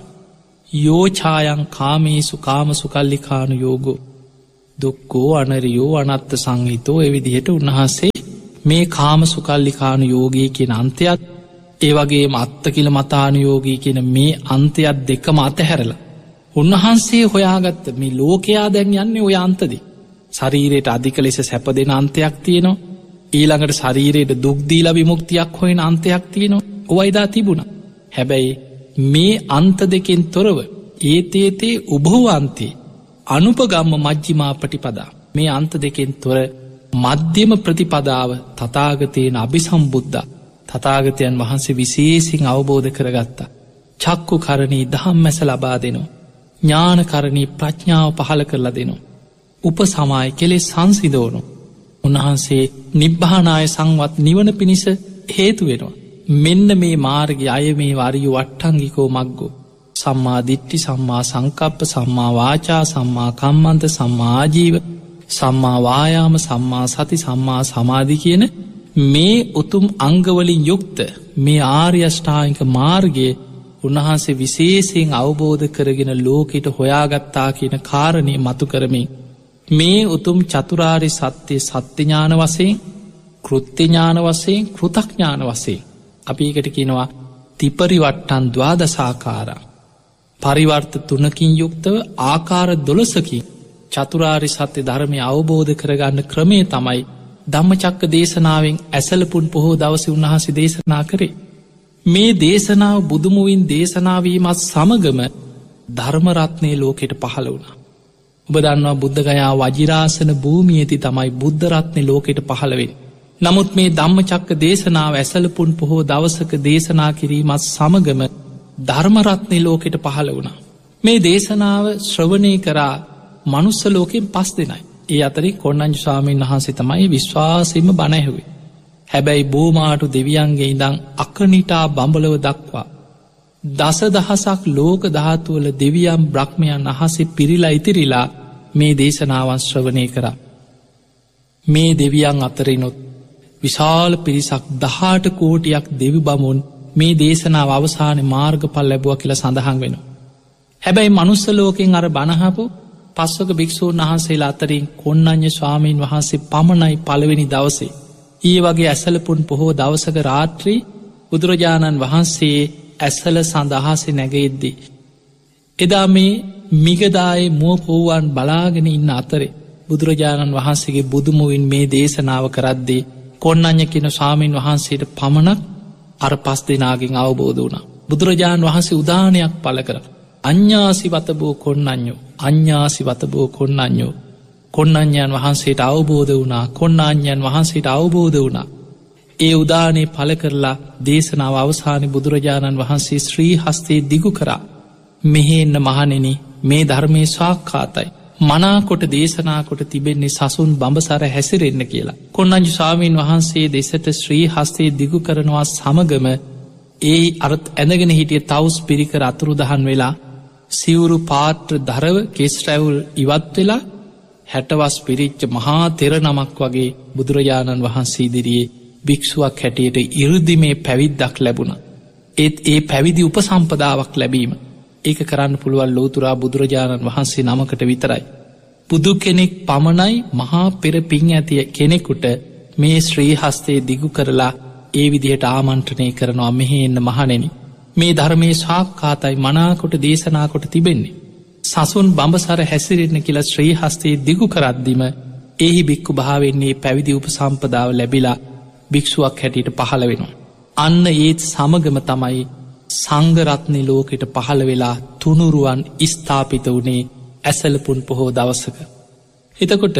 යෝචායන් කාමේසු කාමසු කල්ලිකානු යෝගෝ දුක්කෝ අනරියෝ අනත්ත සංහිතෝ එවිදිහට උන්වහන්සේ මේ කාමසු කල්ලිකානු යෝගී කියන අන්තයත් ඒවගේ මත්ත කියල මතානුයෝගී කියන මේ අන්තයත් දෙකම අතහැරලා උන්වහන්සේ හොයාගත්ත මේ ලෝකයා දැන් යන්නේ ඔය අන්තදි ශරීරයට අධික ලෙස සැප දෙන අන්තයක් තියෙනවා ඊළඟට ශරීරයට දුක්දීලා විමුක්තියක් හොයෙන අන්තයක් තියෙනවා ඔවයිදා තිබුණ හැබැයි මේ අන්ත දෙකෙන් තොරව ඒතේතේ උභවන්තේ අනුපගම්ම මජ්ජිමා පටිපදා මේ අන්ත දෙකෙන් තොර මධ්‍යම ප්‍රතිපදාව තථාගතයන් අභිසම්බුද්ධ තථාගතයන් වහන්සේ විශේසින් අවබෝධ කරගත්තා චක්කු කරණී දහම්මැස ලබා දෙනවා ඥානකරණී ප්‍රඥාව පහළ කරලා දෙනවා උපසමාය කෙලෙස් සංසිඳවනු උන්වහන්සේ නිබ්බානාය සංවත් නිවන පිණිස හේතු වෙනවා මෙන්න මේ මාර්ගය අය මේ වරියු වට්ටංගිකෝ මග්ගෝ සම්මා දිට්ඨි සම්මා සංකප්ප සම්මා වාචා සම්මා කම්මන්ත සම්මා ආජීව සම්මා වායාම සම්මා සති සම්මා සමාධි කියන මේ උතුම් අංගවලින් යුක්ත මේ ආර්ය අෂ්ටාංගික මාර්ගයේ උන්වහන්සේ විශේෂයෙන් අවබෝධ කරගෙන ලෝකෙට හොයාගත්තා කියන කාරණය මතු කරමින් මේ උතුම් චතුරාර්ය සත්‍යය සත්‍ය ඥාන වශයෙන් කෘත්‍ය ඥාන වශයෙන් කෘතඥාන වශයෙන් අපි එකට කියනවා තිපරිවට්ටන් ද්වාදසාකාරා පරිවර්ත තුනකින් යුක්තව ආකාර 12කින් චතුරාර්ය සත්‍ය ධර්මය අවබෝධ කරගන්න ක්‍රමය තමයි ධම්මචක්ක දේශනාවෙන් ඇසලපුන් පොහෝ දවසේ උන්වහන්සේ දේශනා කරේ මේ දේශනාව බුදුමුවින් දේශනාවීමත් සමගම ධර්මරත්නය ලෝකෙට පහළ වුණා ඔබ දන්නවා බුද්ධගයා වජිරාසන භූමියේදී තමයි බුද්ධ රත්නේ ලෝකෙට පහළ වෙන්නේ නමුත් මේ ධම්මචක්ක දේශනාව ඇසලපුන් පොහෝ දවසක දේශනා කිරීමත් සමගම ධර්මරත්නය ලෝකෙට පහළ වුණා මේ දේශනාව ශ්‍රවණය කරා මනුස්ස ලෝකෙන් 5 දෙනයි ඒ අතරේ කොණ්ණඤ්ඤ ස්වාමීන් වහන්සේ තමයි විශ්වාසයෙන්ම බණ ඇහුවේ හැබැයි බෝමාටු දෙවියන්ගේ ඉඳන් අකනිටා බඹලව දක්වා දසදහසක් ලෝක ධාතුවල දෙවියන් බ්‍රහ්මයන් අහසේ පිරිලා ඉතිරිලා මේ දේශනාවන් ශ්‍රවණය කරා මේ දෙවියන් අතරිනුත් විශාල පිරිසක් 18 කෝටියක් දෙවි බමුන් මේ දේශනාව අවසානයේ මාර්ගඵල ලැබුවා කියලා සඳහන් වෙනවා හැබැයි මනුස්ස ලෝකෙන් අර බණහපු පස්වක භික්ෂූන් වහන්සේලා අතරින් කොණ්ණඤ්ඤ ස්වාමීන් වහන්සේ පමණයි පළවෙනි දවසේ ඊ වගේ ඇසලපුන් පොහෝ දවසක රාත්‍රී බුදුරජාණන් වහන්සේ ඇසල සඳහාසේ නැගෙද්දී එදා මේ මිගදායේ මුව පොව්වන් බලාගෙන ඉන්න අතරේ බුදුරජාණන් වහන්සේගේ බුදුමුවින් මේ දේශනාව කරද්දී කොණ්ණඤ්ඤ කියන ස්වාමීන් වහන්සේට පමණක් අර 5 දෙනාගෙන් අවබෝධ වුණා බුදුරජාණන් වහන්සේ උදානයක් පළ කරා අඤ්ඤාසිවතබෝ කොණ්ණඤ්ඤෝ අඤ්ඤාසිවතබෝ කොණ්ණඤ්ඤෝ කොණ්ණඤ්ඤයන් වහන්සේට අවබෝධ වුණා කොණ්ණඤ්ඤයන් වහන්සේට අවබෝධ වුණා ඒ උදානේ පළ කරලා දේශනාව අවසානයේ බුදුරජාණන් වහන්සේ ශ්‍රී හස්තේ දිගු කරා මෙහෙන්න මහණෙනි මේ ධර්මයේ සාක්කාතයි මනාකොට දේශනා කොට තිබෙන්නේ සසුන් බඹසර හැසිරෙන්න කියලා කොණ්ණඤ්ඤ ස්වාමීන් වහන්සේ දෙසට ශ්‍රී හස්තේ දිගු කරනවා සමගම ඒ අරත් ඇඳගෙන හිටිය තවුස් පිරිකර අතුරුදහන් වෙලා සිවුරු පාත්‍ර දරව කෙස් රැවුල් ඉවත් වෙලා 60 වස් පිරිච්ච මහා තෙර නමක් වගේ බුදුරජාණන් වහන්සේ ඉදිරියේ භික්ෂුවක් හැටියට 이르දිමේ පැවිද්දක් ලැබුණා. ඒත් ඒ පැවිදි උපසම්පදාවක් ලැබීම ඒක කරන්න පුළුවන් ලෝතුරා බුදුරජාණන් වහන්සේ නමකට විතරයි. බුදු කෙනෙක් පමණයි මහා පෙර පිං ඇති කෙනෙකුට මේ ශ්‍රී හස්තේ දිගු කරලා ඒ විදිහට ආමන්ත්‍රණය කරනවා මෙහෙ එන්න මහණෙනි. මේ ධර්මයේ සාක්කාතයි මනාකොට දේශනා කොට තිබෙන්නේ. සසුන් බඹසර හැසිරෙන්න කියලා ශ්‍රී හස්තේ දිගු කරද්දිම එහි බික්කු භාවෙන්නේ පැවිදි උපසම්පදාව ලැබිලා භික්ෂුවක් හැටියට පහළ වෙනවා. අන්න ඒත් සමගම තමයි සංඝරත්නය ලෝකෙට පහළ වෙලා තුනුරුවන් ස්ථාපිත වුණේ ඇසලපුන් පොහෝ දවසක. එතකොට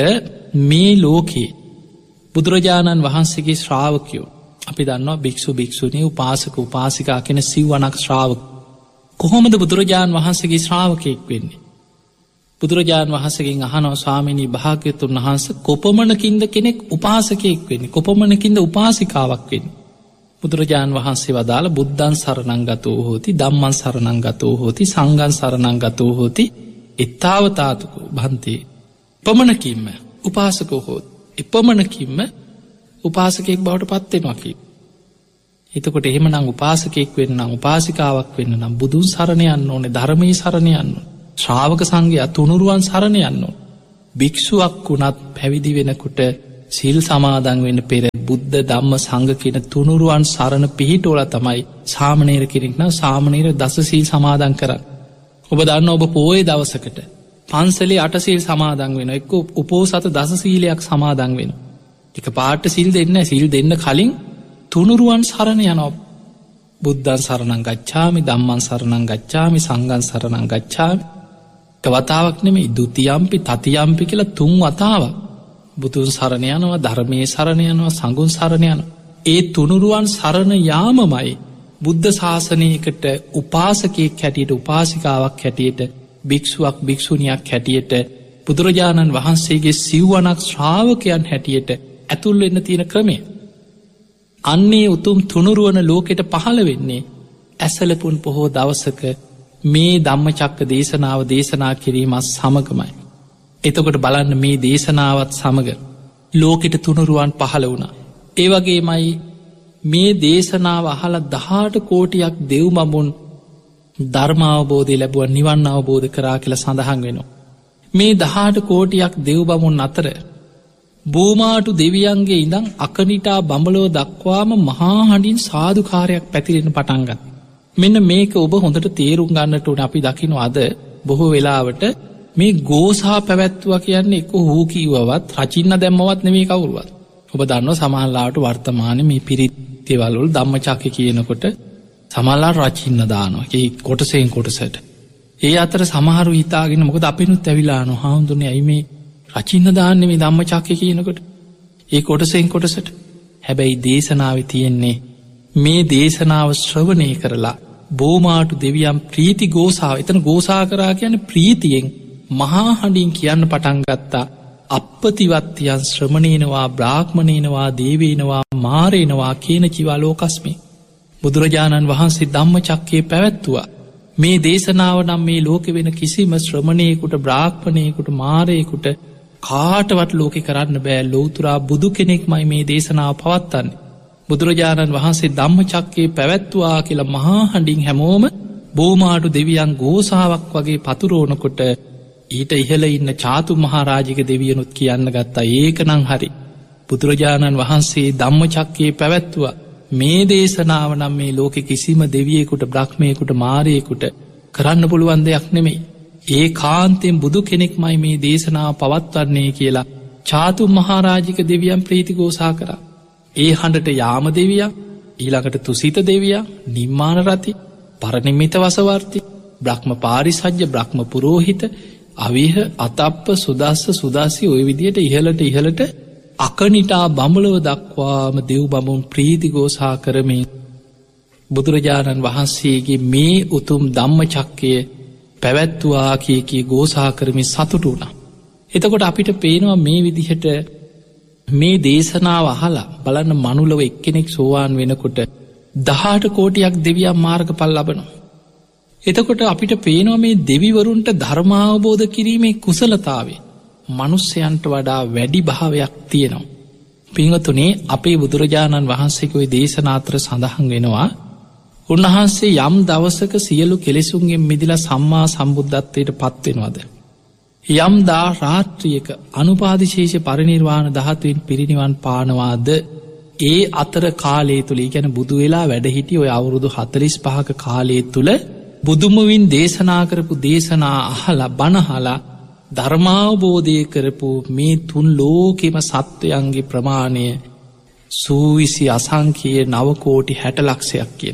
මේ ලෝකයේ බුදුරජාණන් වහන්සේගේ ශ්‍රාවකයෝ අපි දන්නවා භික්ෂු භික්ෂුණී උපාසක උපාසිකා කෙන සිව්වනක් ශ්‍රාවක කොහොමද බුදුරජාණන් වහන්සේගේ ශ්‍රාවකයෙක් වෙන්නේ? බුදුරජාණන් වහන්සේගෙන් අහනවා ස්වාමීනී භාග්‍යවතුන් වහන්සේ කොපමණකින්ද කෙනෙක් උපාසකයෙක් වෙන්නේ? කොපමණකින්ද උපාසිකාවක් වෙන්නේ? බුදුරජාණන් වහන්සේ වදාළ බුද්ධං සරණං ගතෝ හෝති ධම්මං සරණං ගතෝ හෝති සංඝං සරණං ගතෝ හෝති එත්තාවතාතුකෝ භන්තේ. පමණකින්ම උපාසකෝ හෝති. එපමණකින්ම උපාසකයෙක් බවට පත් වෙනවා කි. එතකොට එහෙම නම් උපාසකයෙක් වෙන්න නම් උපාසිකාවක් වෙන්න නම් බුදුන් සරණ යන්න ඕනේ, ධර්මයේ සරණ යන්න ඕනේ, ශ්‍රාවක සංඝයා තුනුරුවන් සරණ යන්න ඕනේ. භික්ෂුවක් වුණත් පැවිදි වෙනකොට සීල් සමාදන් වෙන්න පෙර බුද්ධ ධම්ම සංඝ කියන තුනුරුවන් සරණ පිහිටෝලා තමයි සාමණේර කෙනෙක් නම් සාමණේර දස සීල් සමාදන් කරන්නේ. ඔබ දන්න ඔබ පොයේ දවසකට පන්සලේ 8 සීල් සමාදන් වෙනවා, එක්ක උපෝසත දස සීලයක් සමාදන් වෙනවා. එක පාට සීල් දෙන්නේ නැහැ. සීල් දෙන්න කලින් තුනුරුවන් සරණ යනවා. බුද්ධං සරණං ගච්ඡාමි, ධම්මං සරණං ගච්ඡාමි, සංඝං සරණං ගච්ඡාමි. වතාවක් නෙමෙයි, ဒ ුතියම්පි තතියම්පි කියලා 3 වතාවක් බුදුන් සරණ යනවා, ධර්මයේ සරණ යනවා, සංඝුන් සරණ යනවා. ඒ තුනුරුවන් සරණ යාමමයි බුද්ධ ශාසනයකට උපාසකයෙක් හැටියට, උපාසිකාවක් හැටියට, භික්ෂුවක් භික්ෂුණියක් හැටියට, බුදුරජාණන් වහන්සේගේ සිව්වනක් ශ්‍රාවකයන් හැටියට ඇතුල් වෙන්න තියෙන ක්‍රමය. අන්නේ උතුම් තුනුරුවන ලෝකෙට පහළ වෙන්නේ ඇසලපුන් පොහෝ දවසක මේ ධම්මචක්ක දේශනාව දේශනා කිරීමත් සමගමයි. එතකොට බලන්න මේ දේශනාවත් සමග ලෝකෙට තුනුරුවන් පහළ වුණා. ඒවගේමයි මේ දේශනාව අහල 18 කෝටියක් දෙව් බඹුන් ධර්මාවබෝධය ලැබුව, නිවන් අවබෝධ කරා කියලා සඳහන් වෙනවා. මේ 18 කෝටියක් දෙව් බඹුන් අතර බෝමාටු දෙවියන්ගේ ඉඳන් අකනිටා බඹලෝ දක්වාම මහා හඬින් සාදුකාරයක් පැතිරෙන පටන් ගත්තා. මෙන්න මේක ඔබ හොඳට තේරුම් ගන්නට උන අපි දකින්න අද බොහෝ වෙලාවට මේ ගෝසා පැවැත්තුවා කියන්නේ එක්ක හූ කීවවත් රචින්න දැම්මවත් නෙමෙයි කවුරුවත්. ඔබ දන්නවා සමහරලාට වර්තමානයේ මේ පිරිත් දේවල් වල ධම්මචක්ක කියනකොට සමහරලා රචින්න දානවා. ඒ කොටසෙන් කොටසට. ඒ අතර සමහරු හිතාගෙන මොකද අපිනුත් ඇවිලා අහනවා හාමුදුරනේ ඇයි මේ රචින්න දාන්නේ මේ ධම්මචක්ක කියනකොට? ඒ කොටසෙන් කොටසට. හැබැයි දේශනාවේ තියෙන්නේ මේ දේශනාව ශ්‍රවණය කරලා බෝමාටු දෙවියන් ප්‍රීති ගෝසාව, එතන ගෝසා කරා කියන්නේ ප්‍රීතියෙන් මහා හඬින් කියන්න පටන් ගත්තා. අප්පතිවත්තියන් ශ්‍රමණේනවා, බ්‍රාහ්මණේනවා, දේවේනවා, මාරේනවා කියන චිවාලෝකස්මේ. බුදුරජාණන් වහන්සේ ධම්මචක්කේ පැවැත්තුවා. මේ දේශනාව නම් මේ ලෝකෙ වෙන කිසිම ශ්‍රමණයෙකුට, බ්‍රාහ්මණයෙකුට, මාරයෙකුට කාටවත් ලෝකෙ කරන්න බෑ. ලෞතුරා බුදු කෙනෙක්මයි මේ දේශනාව පවත්වන්නේ. බුදුරජාණන් වහන්සේ ධම්මචක්කේ පැවැත්තුවා කියලා මහා හඬින් හැමෝම බෝමාටු දෙවියන් ගෝසාවක් වගේ පතුරෝනකොට ඊට ඉහළ ඉන්න චාතු මහරාජික දෙවියනුත් කියන්න ගත්තා ඒක නම් හරි. බුදුරජාණන් වහන්සේ ධම්මචක්කේ පැවැත්තුවා. මේ දේශනාව නම් මේ ලෝකෙ කිසිම දෙවියෙකුට, බ්‍රහ්මයෙකුට, මාරයෙකුට කරන්න පුළුවන් දෙයක් නෙමෙයි. ඒ කාන්තෙන් බුදු කෙනෙක්මයි මේ දේශනාව පවත්වන්නේ කියලා චාතු මහරාජික දෙවියන් ප්‍රීතිගෝසා කරා. ඒ හඬට යාම දෙවියා, ඊළඟට තුසිත දෙවියා, නිම්මාන රති, පරනිම්මිත වසවර්ති, බ්‍රහ්ම පාරිසජ්ජ, බ්‍රහ්ම පුරෝහිත, අවිහ, අතප්ප, සුදස්ස, සුදස්සි ඔය විදියට ඉහළට අකනිටා බඹලව දක්වාම දෙව් බඹුන් ප්‍රීතිගෝසා කරමින් බුදුරජාණන් වහන්සේගේ මේ උතුම් ධම්මචක්කය පැවැත්තුවා කී ගෝසා කරමින් සතුටු වුණා. එතකොට අපිට පේනවා මේ විදිහට මේ දේශනාව අහලා බලන්න මනුලව එක්කෙනෙක් සෝවාන් වෙනකොට 18 කෝටියක් දෙවියන් මාර්ගඵල ලබනවා. එතකොට අපිට පේනවා මේ දෙවිවරුන්ට ධර්මාවබෝධ කිරීමේ කුසලතාවේ මනුස්සයන්ට වඩා වැඩි භාවයක් තියෙනවා. පින්වතුනි, අපේ බුදුරජාණන් වහන්සේගේ දේශනා අතර සඳහන් වෙනවා උන්වහන්සේ යම් දවසක සියලු කෙලෙසුන්ගෙන් මිදිලා සම්මා සම්බුද්ධත්වයට පත් වෙනවද? යම් දා රාත්‍රියක අනුපාදිශේෂ පරිනිර්වාණ ධාතුවෙන් පිරිනිවන් පානවාද? ඒ අතර කාලය තුළ, ඒ කියන්නේ බුදු වෙලා වැඩ හිටිය ඔය අවුරුදු 45ක කාලය තුළ බුදුමුවින් දේශනා කරපු දේශනා අහලා බණහලා ධර්මාවබෝධය කරපු මේ තුන් ලෝකෙම සත්වයන්ගේ ප්‍රමාණය සූවිසි අසංඛ්‍යය 9 කෝටි 60 ලක්ෂයක් කියන.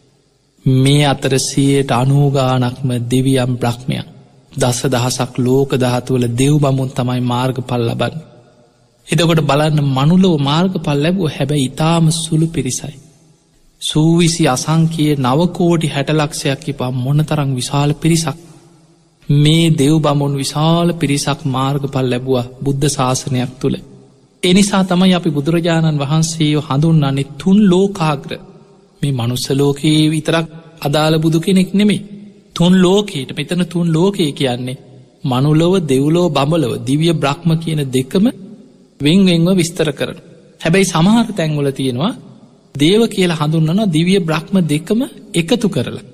මේ අතර 90% ගානක්ම දෙවියන් බ්‍රහ්මයන්, දසදහසක් ලෝක ධාතුවල දෙව් බඹුන් තමයි මාර්ගඵල ලබන්නේ. එතකොට බලන්න මනුලව මාර්ගඵල ලැබුව හැබැයි ඊටාම සුළු පිරිසයි. සූවිසි අසංඛ්‍යය 9 කෝටි 60 ලක්ෂයක් ඉපා මොනතරම් විශාල පිරිසක්. මේ දෙව් බඹුන් විශාල පිරිසක් මාර්ගඵල ලැබුවා බුද්ධ ශාසනයක් තුළ. එනිසා තමයි අපි බුදුරජාණන් වහන්සේ හඳුන්වන්නේ තුන් ලෝකාග්‍ර. මේ මනුස්ස ලෝකයේ විතරක් අදාළ බුදු කෙනෙක් නෙමෙයි. තුන් ලෝකයට, මෙතන තුන් ලෝකය කියන්නේ මනුලව, දෙව්ලොව, බඹලව, දිව්‍ය බ්‍රහ්ම කියන දෙකම වෙන්වෙන්ව විස්තර කරන. හැබැයි සමහර තැන්වල තියෙනවා දේව කියලා හඳුන්වනවා දිව්‍ය බ්‍රහ්ම දෙකම එකතු කරලා.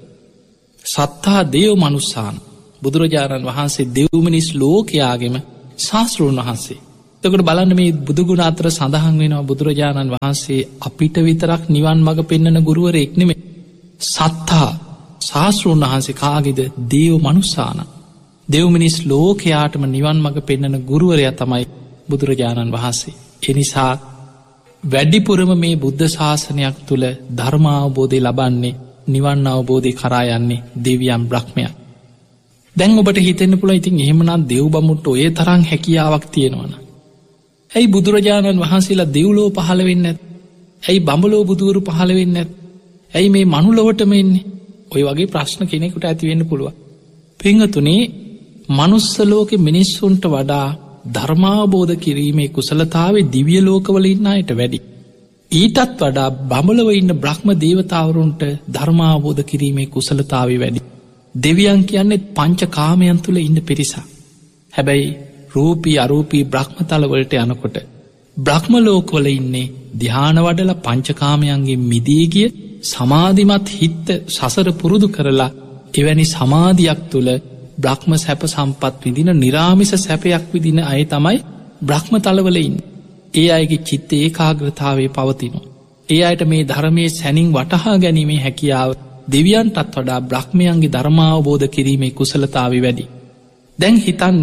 සත්තා දේව මනුස්සාන. බුදුරජාණන් වහන්සේ දෙව් මිනිස් ලෝකයාගෙම ශාස්තෘන් වහන්සේ. එතකොට බලන්න මේ බුදුගුණ අතර සඳහන් වෙනවා බුදුරජාණන් වහන්සේ අපිට විතරක් නිවන් මඟ පෙන්වන ගුරුවරයෙක් නෙමෙයි. සත්තා ශාස්තෘන් වහන්සේ කාගේද? දේව මනුස්සාන. දෙව් මිනිස් ලෝකයාටම නිවන් මඟ පෙන්වන ගුරුවරයා තමයි බුදුරජාණන් වහන්සේ. ඒ නිසා වැඩිපුරම මේ බුද්ධ ශාසනයක් තුළ ධර්මාවබෝධය ලබන්නේ නිවන් අවබෝධය කරා යන්නේ දෙවියන් බ්‍රහ්මයන්. දැන් ඔබට හිතෙන්න පුළුවන් ඉතින් එහෙමනම් දෙව් බමුණට ඔය තරම් හැකියාවක් තියෙනවනේ. ඇයි බුදුරජාණන් වහන්සේලා දෙව්ලෝ පහළ වෙන්නේ නැත්? ඇයි බඹලෝ බුදුවරු පහළ වෙන්නේ නැත්? ඇයි මේ මනුලොවටම එන්නේ? ඔය වගේ ප්‍රශ්න කෙනෙකුට ඇති වෙන්න පුළුවන්. පින්වතුනි, මනුස්ස ලෝකෙ මිනිස්සුන්ට වඩා ධර්මාවබෝධ කිරීමේ කුසලතාවේ දිව්‍ය ලෝකවල ඉන්න අයට වැඩි. ඊටත් වඩා බඹලව ඉන්න බ්‍රහ්ම දේවතාවරුන්ට ධර්මාවබෝධ කිරීමේ කුසලතාවේ වැඩි. දෙවියන් කියන්නේ පංච කාමයන් තුළ ඉන්න පිරිසක්. හැබැයි රූපී අරූපී බ්‍රහ්මතලවලට යනකොට බ්‍රහ්ම ලෝකවල ඉන්නේ ධ්‍යාන වඩලා පංචකාමයන්ගේ මිදී ගිය සමාධිමත් හිත සසර පුරුදු කරලා එවැනි සමාධියක් තුළ බ්‍රහ්ම සැප සම්පත් විදින නිරාමිස සැපයක් විදින අය තමයි බ්‍රහ්ම තලවල ඉන්නේ. ඒ අයගේ චිත්ත ඒකාග්‍රතාවය පවතිනවා. ඒ අයට මේ ධර්මයේ සැනින් වටහා ගැනීමේ හැකියාව දෙවියන්ටත් වඩා බ්‍රහ්මයන්ගේ ධර්මාවබෝධ කිරීමේ කුසලතාවය වැඩි. දැන් හිතන්න,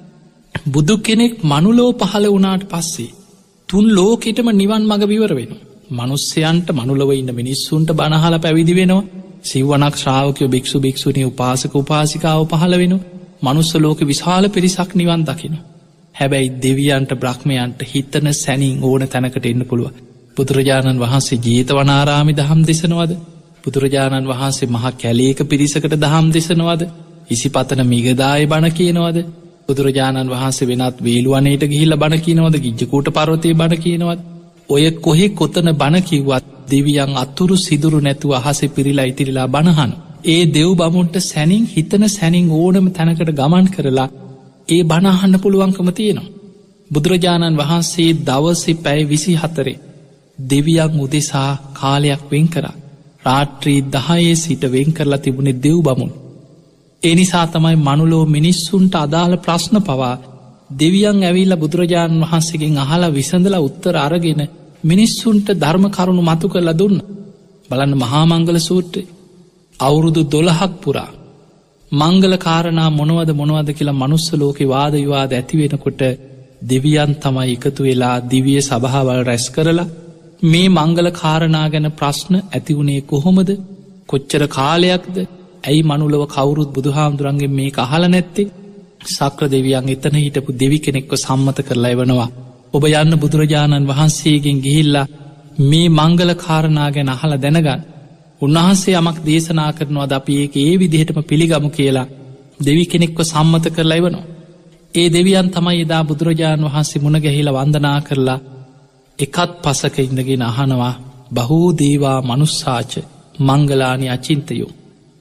බුදු කෙනෙක් මනුලෝ පහළ වුණාට පස්සේ තුන් ලෝකෙටම නිවන් මඟ විවර වෙනවා. මනුස්සයන්ට මනුලව ඉන්න මිනිස්සුන්ට බණහල පැවිදි වෙනවා. සිව්වනක් ශ්‍රාවකයෝ භික්ෂු භික්ෂුණී උපාසක උපාසිකාව පහළ වෙනවා. මනුස්ස ලෝක විශාල පිරිසක් නිවන් දකිනවා. හැබැයි දෙවියන්ට බ්‍රහ්මයන්ට හිතන සැනින් ඕන තැනකට එන්න පුළුවන්. බුදුරජාණන් වහන්සේ ජේතවනාරාමේ දහම් දෙසනවද? බුදුරජාණන් වහන්සේ මහා කැලේක පිරිසකට දහම් දෙසනවද? ඉසිපතන මිගදාය බණ කියනවද? බුදුරජාණන් වහන්සේ වෙනත් වේළුවනේට ගිහිල්ලා බණ කියනවද? ගිජ්ජකූට පර්වතයේ බණ කියනවද? ඔය කොහෙ කොතන බණ කිව්වත් දෙවියන් අතුරු සිදුරු නැතුව අහසේ පිරීලා ඉතිරිලා බණහන. ඒ දෙව් බමුණට සැනින් හිතන සැනින් ඕනම තැනකට ගමන් කරලා ඒ බණ අහන්න පුළුවන්කම තියෙනවා. බුදුරජාණන් වහන්සේ දවසේ පැය 24 දෙවියන් උදෙසා කාලයක් වෙන් කරා. රාත්‍රී 10 සිට වෙන් කරලා තිබුණේ දෙව් බමුණු. ඒ නිසා තමයි මනුලෝ මිනිස්සුන්ට අදාළ ප්‍රශ්න පවා දෙවියන් ඇවිල්ලා බුදුරජාණන් වහන්සේගෙන් අහලා විසඳලා උත්තර අරගෙන මිනිස්සුන්ට ධර්ම කරුණු මතු කරලා දුන්නා. බලන්න මහා මංගල සූත්‍රය. අවුරුදු 12ක් පුරා මංගල කාරණා මොනවද කියලා මනුස්ස ලෝකේ වාද විවාද ඇති වෙනකොට දෙවියන් තමයි එකතු වෙලා දිව්‍ය සභාවල් රැස් කරලා මේ මංගල කාරණා ගැන ප්‍රශ්න ඇති වුණේ කොහොමද? කොච්චර කාලයක්ද? ඇයි මනුලව කවුරුත් බුදුහාමුදුරන්ගෙන් මේක අහලා නැත්තේ? සක්‍ර දෙවියන් එතන හිටපු දෙවි කෙනෙක්ව සම්මත කරලා එවනවා. ඔබ යන්න බුදුරජාණන් වහන්සේගෙන් ගිහිල්ලා මේ මංගල කාරණා ගැන අහලා දැනගන්න. උන්වහන්සේ යමක් දේශනා කරනවාද අපි ඒක ඒ විදිහටම පිළිගමු කියලා දෙවි කෙනෙක්ව සම්මත කරලා එවනවා. ඒ දෙවියන් තමයි එදා බුදුරජාණන් වහන්සේ මුණ ගැහිලා වන්දනා කරලා එකත් පසක ඉඳගෙන අහනවා බහූ දේවා මනුස්සාච මංගලානි අචින්තයෝ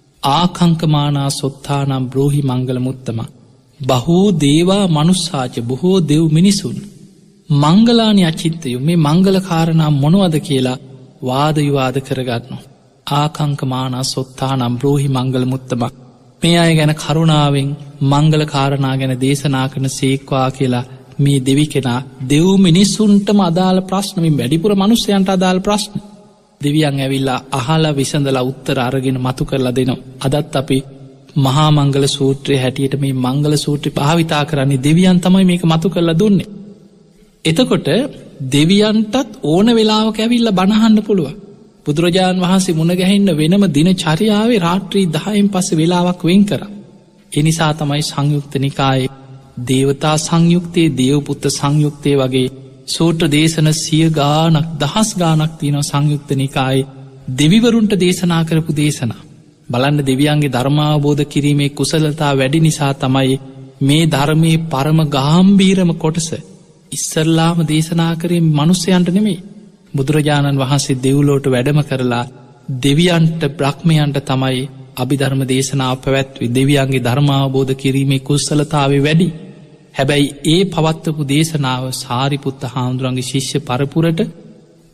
ආකංකමානා සොත්තානම් බ්‍රෝහි මංගල මුත්තම. බහූ දේවා මනුස්සාච බොහෝ දෙව් මිනිසුන් මංගලානි අචින්තයෝ මේ මංගල කාරණා මොනවද කියලා වාද විවාද කරගන්නවා. ආකංකමානා සොත්තානම් බ්‍රෝහි මංගල මුත්තම. මේ අය ගැන කරුණාවෙන් මංගල කාරණා ගැන දේශනා කරන සේක්වා කියලා මේ දෙවි කෙනා දෙව් මිනිස්සුන්ටම අදාළ ප්‍රශ්නමින් වැඩිපුර මනුස්සයන්ට අදාළ ප්‍රශ්න දෙවියන් ඇවිල්ලා අහලා විසඳලා උත්තර අරගෙන මතු කරලා දෙනවා. අදත් අපි මහා මංගල සූත්‍රය හැටියට මේ මංගල සූත්‍රය භාවිතා කරන්නේ දෙවියන් තමයි මේක මතු කරලා දුන්නේ. එතකොට දෙවියන්ටත් ඕන වෙලාවක ඇවිල්ලා බණහන්න පුළුවන්. බුදුරජාණන් වහන්සේ මුණ ගැහෙන්න වෙනම දින චර්යාවේ රාත්‍රී 10න් පස්සේ වෙලාවක් වෙන් කරා. ඒ නිසා තමයි සංයුක්ත නිකායේ දේවතා සංයුක්තයේ දේවපුත්ත සංයුක්තයේ වගේ සූත්‍ර දේශන 100 ගානක් දහස් ගානක් තියෙනවා සංයුක්ත නිකායේ දෙවිවරුන්ට දේශනා කරපු දේශනා. බලන්න දෙවියන්ගේ ධර්මාවබෝධ කිරීමේ කුසලතා වැඩි නිසා තමයි මේ ධර්මයේ පරම ගාම්භීරම කොටස ඉස්සල්ලාම දේශනා කරේ මනුස්සයන්ට නෙමෙයි. බුදුරජාණන් වහන්සේ දෙව්ලොවට වැඩම කරලා දෙවියන්ට බ්‍රහ්මයන්ට තමයි අභිධර්ම දේශනාව පැවැත්වී. දෙවියන්ගේ ධර්මාවබෝධ කිරීමේ කුසලතාවය වැඩි. හැබැයි ඒ පවත්වපු දේශනාව සාරිපුත්ත හාමුදුරන්ගේ ශිෂ්‍ය පරපුරට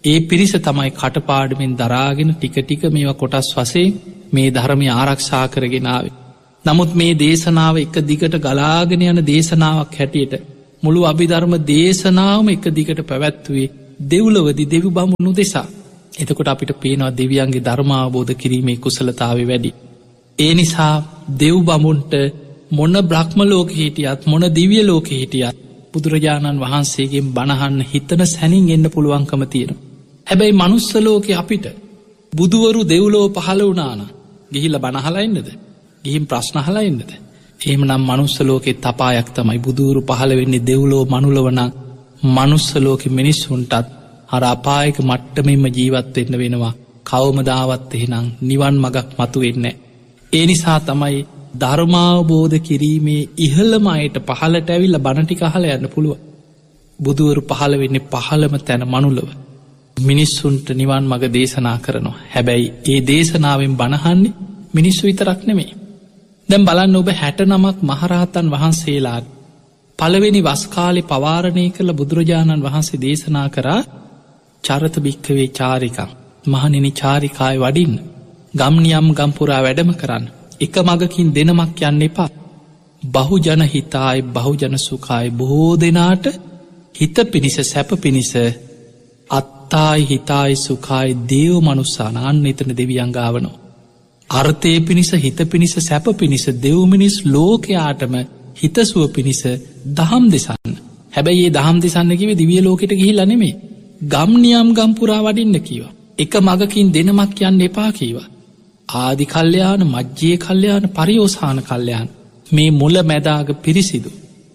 ඒ පිරිස තමයි කටපාඩමින් දරාගෙන ටික මේවා කොටස් වශයෙන් මේ ධර්මය ආරක්ෂා කරගෙනාවේ. නමුත් මේ දේශනාව එක දිගට ගලාගෙන යන දේශනාවක් හැටියට මුළු අභිධර්ම දේශනාවම එක දිගට පැවැත්වුවේ දෙව්ලොවදි දෙවි බමුණු දෙසා. එතකොට අපිට පේනවා දෙවියන්ගේ ධර්මාවබෝධ කිරීමේ කුසලතාව වැඩි. ඒ නිසා දෙව් බමුන්ට මොන බ්‍රහ්ම ලෝක හිටියත් මොන දිව්‍ය ලෝක හිටියත් බුදුරජාණන් වහන්සේගෙන් බණහන්න හිතන සැනින් එන්න පුළුවන්කම තියෙන. හැබැයි මනුස්සලෝක අපිට බුදුවරු දෙව්ලෝ පහළ වනාන ගිහිල බණහලයින්නද ගිහිම් ප්‍රශ්නහලයින්නද. එහෙම නම් මනුස්සලෝකෙ තපායක් තමයි බුදුවරු පහළ වෙන්නේ දෙව්ලෝ මනුලවන මනුස්සලෝක මිනිස්සුන්ටත් හර අපායක මට්ටමෙන්ම ජීවත්වෙන්න වෙනවා කවමදාවත් එහෙනම් නිවන් මගක් මතු වෙන්න. ඒ නිසා තමයි ධර්මාවබෝධ කිරීමේ ඉහළම අයට පහලට ඇවිල්ල බණටි කහල යන්න පුළුව. බුදුවරු පහළ වෙන්නේ පහළම තැන මනුලව. මිනිස්සුන්ට නිවන් මග දේශනා කරනවා. හැබැයි ඒ දේශනාවෙන් බණහන්නේ මිනිස්සු විතරක් නෙමේ. දැම් බලන්න ඔබ 69ක් මහරහතන් වහන්සේලාට පළවෙනි වස්කාලෙ පවාරණය කළ බුදුරජාණන් වහන්සේ දේශනා කරා චරත භික්කවේ චාරිකං මහනිනි චාරිකාය වඩින් ගම්නියම් ගම්පුරා වැඩම කරන්න. එක මගකින් දෙනමක් යන්න එපා. බහුජන හිතායි බහුජන සුකායි බොහෝ දෙනාට හිත පිණිස සැප පිණිස අත්තායි හිතායි සුකායි දේව මනුස්සානාන්න එතන දෙවියංගාවනෝ. අර්ථය පිණිස හිත පිණිස සැප පිණිස දෙව්මිනිස් ලෝකයාටම හිතසුව පිණිස දහම් දෙසන්න. හැබැයි ඒ දහම් දෙසන්නකිව දිවිය ලෝකෙට ගිහිල්ල නෙමේ ගම්නියම් ගම්පුරා වඩින්න කීවා. එක මගකින් දෙනමක් යන්න එපා කීවා. ආදි කල්්‍යයාන මජ්්‍යය කල්්‍යයාන පරියෝසාන කල්්‍යයාන් මේ මුල මැදාග පිරිසිදු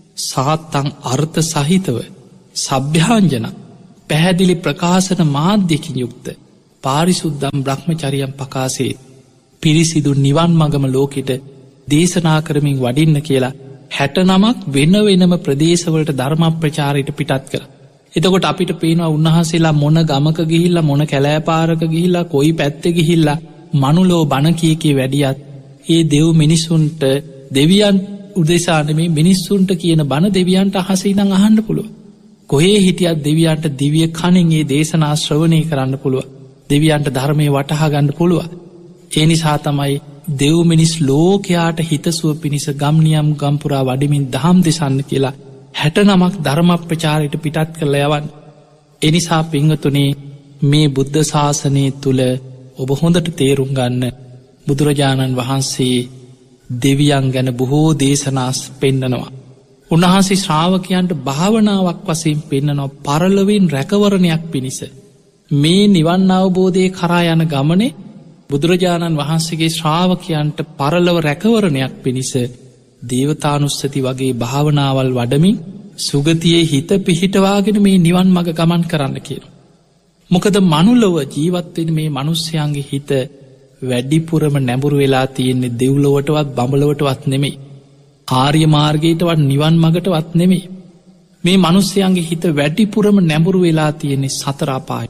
සාත්තං අර්ථ සහිතව සභ්‍යාංජන පැහැදිලි ප්‍රකාශන මාධ්‍යකින් යුක්ත පාරිසුද්දම් බ්‍රහ්මචරියම් පකාසේ පිරිසිදු නිවන් මගම ලෝකෙට දේශනා කරමින් වඩින්න කියලා 69ක් වෙන වෙනම ප්‍රදේශවලට ධර්ම ප්‍රචාරයට පිටත් කර. එතකොට අපිට පේනවා උන්වහන්සේලා මොන ගමක ගිහිල්ලා මොන කැලෑපාරක ගිහිල්ලා කොයි පැත්ත ගිහිල්ලා මනුලෝ බණ කියකේ වැඩියත් ඒ දෙව් මිනිස්සුන්ට දෙවියන් උදෙසානමේ මිනිස්සුන්ට කියන බණ දෙවියන්ට අහසයිනං අහන්න පුළුව. කොහේ හිටියත් දෙවියන්ට දිවිය කණින් ඒ දේශනා ශ්‍රවණය කරන්න පුළුව. දෙවියන්ට ධර්මය වටහා ගන්න පුළුව. ඒ නිසා තමයි දෙව් මිනිස් ලෝකයාට හිතසුව පිණිස ගම්නියම් ගම්පුරා වඩිමින් දහම් දෙසන්න කියලා 69ක් ධර්ම ප්‍රචාරයට පිටත් කරල යවන්. එනිසා පිංහතුනේ මේ බුද්ධ ශාසනය තුළ ඔබ හොඳට තේරුම් ගන්න බුදුරජාණන් වහන්සේ දෙවියන් ගැන බොහෝ දේශනාස් පෙන්නනවා. උන්වහන්සේ ශ්‍රාවකයන්ට භාවනාවක් වසයෙන් පෙන්නනවා පරලොවෙන් රැකවරණයක් පිණිස. මේ නිවන් අවබෝධය කරා යන ගමනේ බුදුරජාණන් වහන්සේගේ ශ්‍රාවකයන්ට පරලව රැකවරණයක් පිණිස දේවතානුස්සති වගේ භාවනාවල් වඩමින් සුගතියේ හිත පිහිටවාගෙන මේ නිවන් මග ගමන් කරන්න කියන. මොකද මනුලොව ජීවත්වෙන මේ මනුස්්‍යයන්ගේ හිත වැඩිපුරම නැඹුරු වෙලා තියෙන්නේ දෙව්ලොවටවත් බඹලොවටවත් නෙමෙයි. ආර්ය මාර්ගයටවත් නිවන් මගටවත් නෙමෙයි. මේ මනුස්්‍යයන්ගේ හිත වැඩිපුරම නැඹුරු වෙලා තියෙන්නේ සතරාපායි.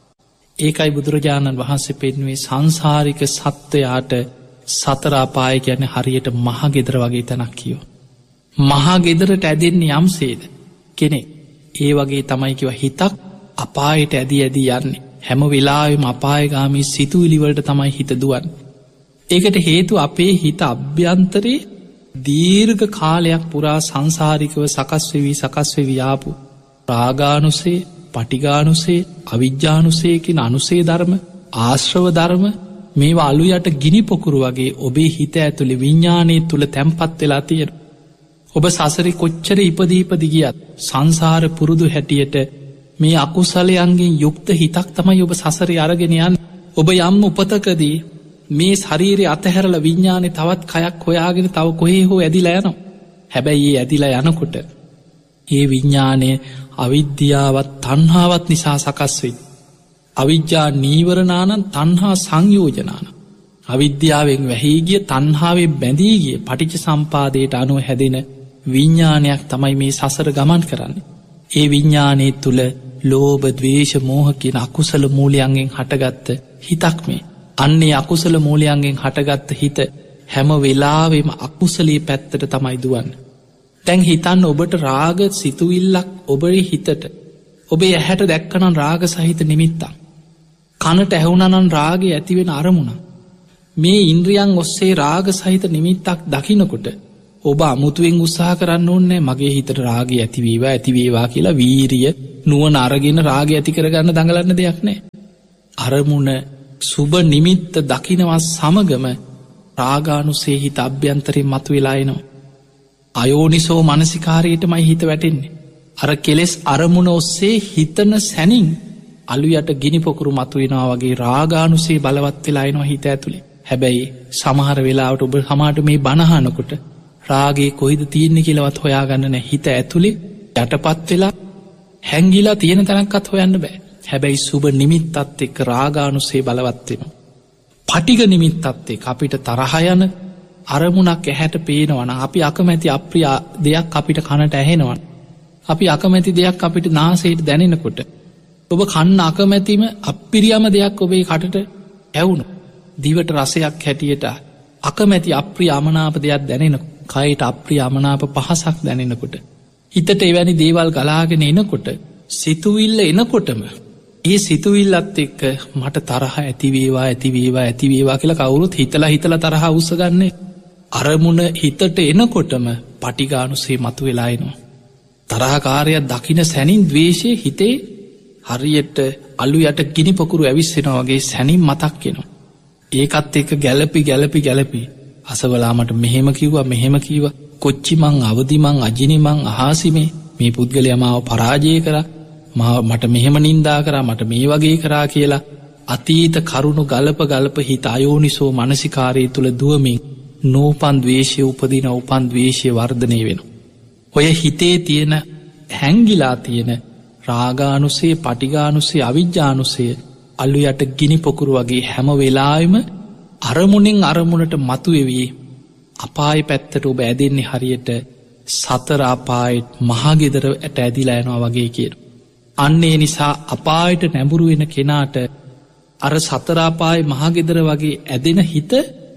ඒකයි බුදුරජාණන් වහන්සේ පෙන්වේ සංසාරික සත්වයාට සතරාපාය ගැන හරියට මහගෙදර වගේ තැනක් කියෝ. මහගෙදරට ඇදෙන්නේ යම්සේද කෙනෙක් ඒ වගේ තමයිකිව හිතක් අපායට ඇදී ඇදී යන්නේ හැම වෙලාවෙම අපායගාමී සිතුවිලිවලට තමයි හිත දුවන්. ඒකට හේතු අපේ හිත අභ්‍යන්තරේ දීර්ඝ කාලයක් පුරා සංසාරිකව සකස්වෙවී ආපු රාගානුසේ පටිගානුසේ අවිජ්ජානුසේකින් අනුසේ ධර්ම ආශ්‍රව ධර්ම මේවා අලු යට ගිනි පොකුරු වගේ ඔබේ හිත ඇතුළි විඤ්ඥානය තුළ තැම්පත් වෙලා තියෙන. ඔබ සසරි කොච්චර ඉපදීපදිගියත් සංසාර පුරුදු හැටියට මේ අකුසලයන්ගෙන් යුක්ත හිතක් තමයි ඔබ සසරි අරගෙනයන්. ඔබ යම් උපතකදී මේ ශරීරය අතහැරල විඤ්ඥානය තවත් කයක් හොයාගෙන තව කොහේ හෝ ඇදිලා යනවා. හැබැයි ඒ ඇදිලා යනකොට ඒ විඤ්ඥානය අවිද්‍යාවත් තන්හාවත් නිසා සකස්වෙයි. අවිද්‍යා නීවරණානන් තන්හා සංයෝජනාන. අවිද්‍යාවෙන් වැහීගිය තන්හාාවේ බැඳීගිය පටිච සම්පාදයට අනුව හැදෙන විඤ්ඥානයක් තමයි මේ සසර ගමන් කරන්නේ. ඒ විඤ්ඥානය තුළ ලෝභ දවේශ මෝහ කියන අකුසල මූලයන්ගෙන් හටගත්ත හිතක් මේ. අන්නේ අකුසල මූලයන්ගෙන් හටගත්ත හිත හැම වෙලාවෙම අකුසලී පැත්තට තමයි දුවන්න. තැන් හිතන්න ඔබට රාග සිතුවිල්ලක් ඔබේ හිතට ඔබේ ඇහැට දැක්කනන් රාග සහිත නිමිත්තක්. කනට ඇහුණනන් රාගේ ඇතිවෙන අරමුණ. මේ ඉන්ද්‍රියන් ඔස්සේ රාග සහිත නිමිත්තක් දකිනකොට ඔබ අමුතුවෙන් උත්සාහ කරන්න ඕන්නෑ මගේ හිතට රාගය ඇතිවේවා ඇතිවේවා කියලා වීරිය නුවණ අරගෙන රාගය ඇති කරගන්න දඟලන්න දෙයක් නෑ. අරමුණ සුබ නිමිත්ත දකිනවත් සමගම රාගානුසේ හිත අභ්‍යන්තරයෙන් මතු වෙලා එනවා. අයෝනිසෝ මනසිකාරයටමයි හිත වැටෙන්නේ. අර කෙලෙස් අරමුණ ඔස්සේ හිතන සැනින් අලුයට ගිනි පොකුරු මතු වෙනවා වගේ රාගානුසේ බලවත් වෙලා එනවා හිත ඇතුළේ. හැබැයි සමහර වෙලාවට ඔබ සමාට මේ බණහනකොට රාගේ කොයිද තියෙන්නේ කියලාවත් හොයාගන්න නැහැ. හිත ඇතුළේ යටපත් වෙලා හැංගිලා තියෙන තැනක්වත් හොයන්න බෑ. හැබැයි සුබ නිමිත්තත් එක්ක රාගානුසේ බලවත් වෙනවා. පටිග නිමිත්තත් එක්ක අපිට තරහ යන අරමුණක් ඇහැට පේනවනම් අපි අකමැති අප්‍රිය දෙයක් අපිට කනට ඇහෙනවනම් අපි අකමැති දෙයක් අපිට නාසයට දැනෙනකොට ඔබ කන්න අකමැතිම අප්‍රියම දෙයක් ඔබේ කටට ඇවුණු දිවට රසයක් හැටියට අකමැති අප්‍රිය අමනාප දෙයක් දැනෙනකොට කයට අප්‍රිය අමනාප පහසක් දැනෙනකොට හිතට එවැනි දේවල් ගලාගෙන එනකොට සිතුවිල්ල එනකොටම ඒ සිතුවිල්ලත් එක්ක මට තරහ ඇතිවේවා ඇතිවේවා ඇතිවේවා කියලා කවුරුත් හිතලා තරහ උස්සගන්නේ අරමුණ හිතට එනකොටම පටිඝානුසේ මතු වෙලා එනවා. තරහකාරයක් දකින සැනින් ද්වේෂය හිතේ හරියට අලු යට ගිනි පොකුරු ඇවිස්සෙනවා වගේ සැනින් මතක් වෙනවා. ඒකත් එක්ක ගැලපි අසවලා මට මෙහෙම කිව්වා කොච්චි මං අවදි මං අජිනි මං අහාසිමේ මේ පුද්ගලයා මාව පරාජය කරා මට මෙහෙම නින්දා කරා මට මේ වගේ කරා කියලා අතීත කරුණු ගලප හිත අයෝනිසෝ මනසිකාරය තුළ දුවමින් නෝපන් ද්වේෂය උපදින උපන් ද්වේෂය වර්ධනය වෙනවා. ඔය හිතේ තියෙන හැංගිලා තියෙන රාගානුසේ පටිඝානුසේ අවිජ්ජානුසය අලු යට ගිනි පොකුරු වගේ හැම වෙලාවෙම අරමුණෙන් අරමුණට මතුවෙවී අපාය පැත්තට ඔබ ඇදෙන්නේ හරියට සතර අපායට මහගෙදර ඇට ඇදිලා යනවා වගේ කියන. අන්නේ නිසා අපායට නැඹුරු වෙන කෙනාට අර සතර අපාය මහගෙදර වගේ ඇදෙන හිත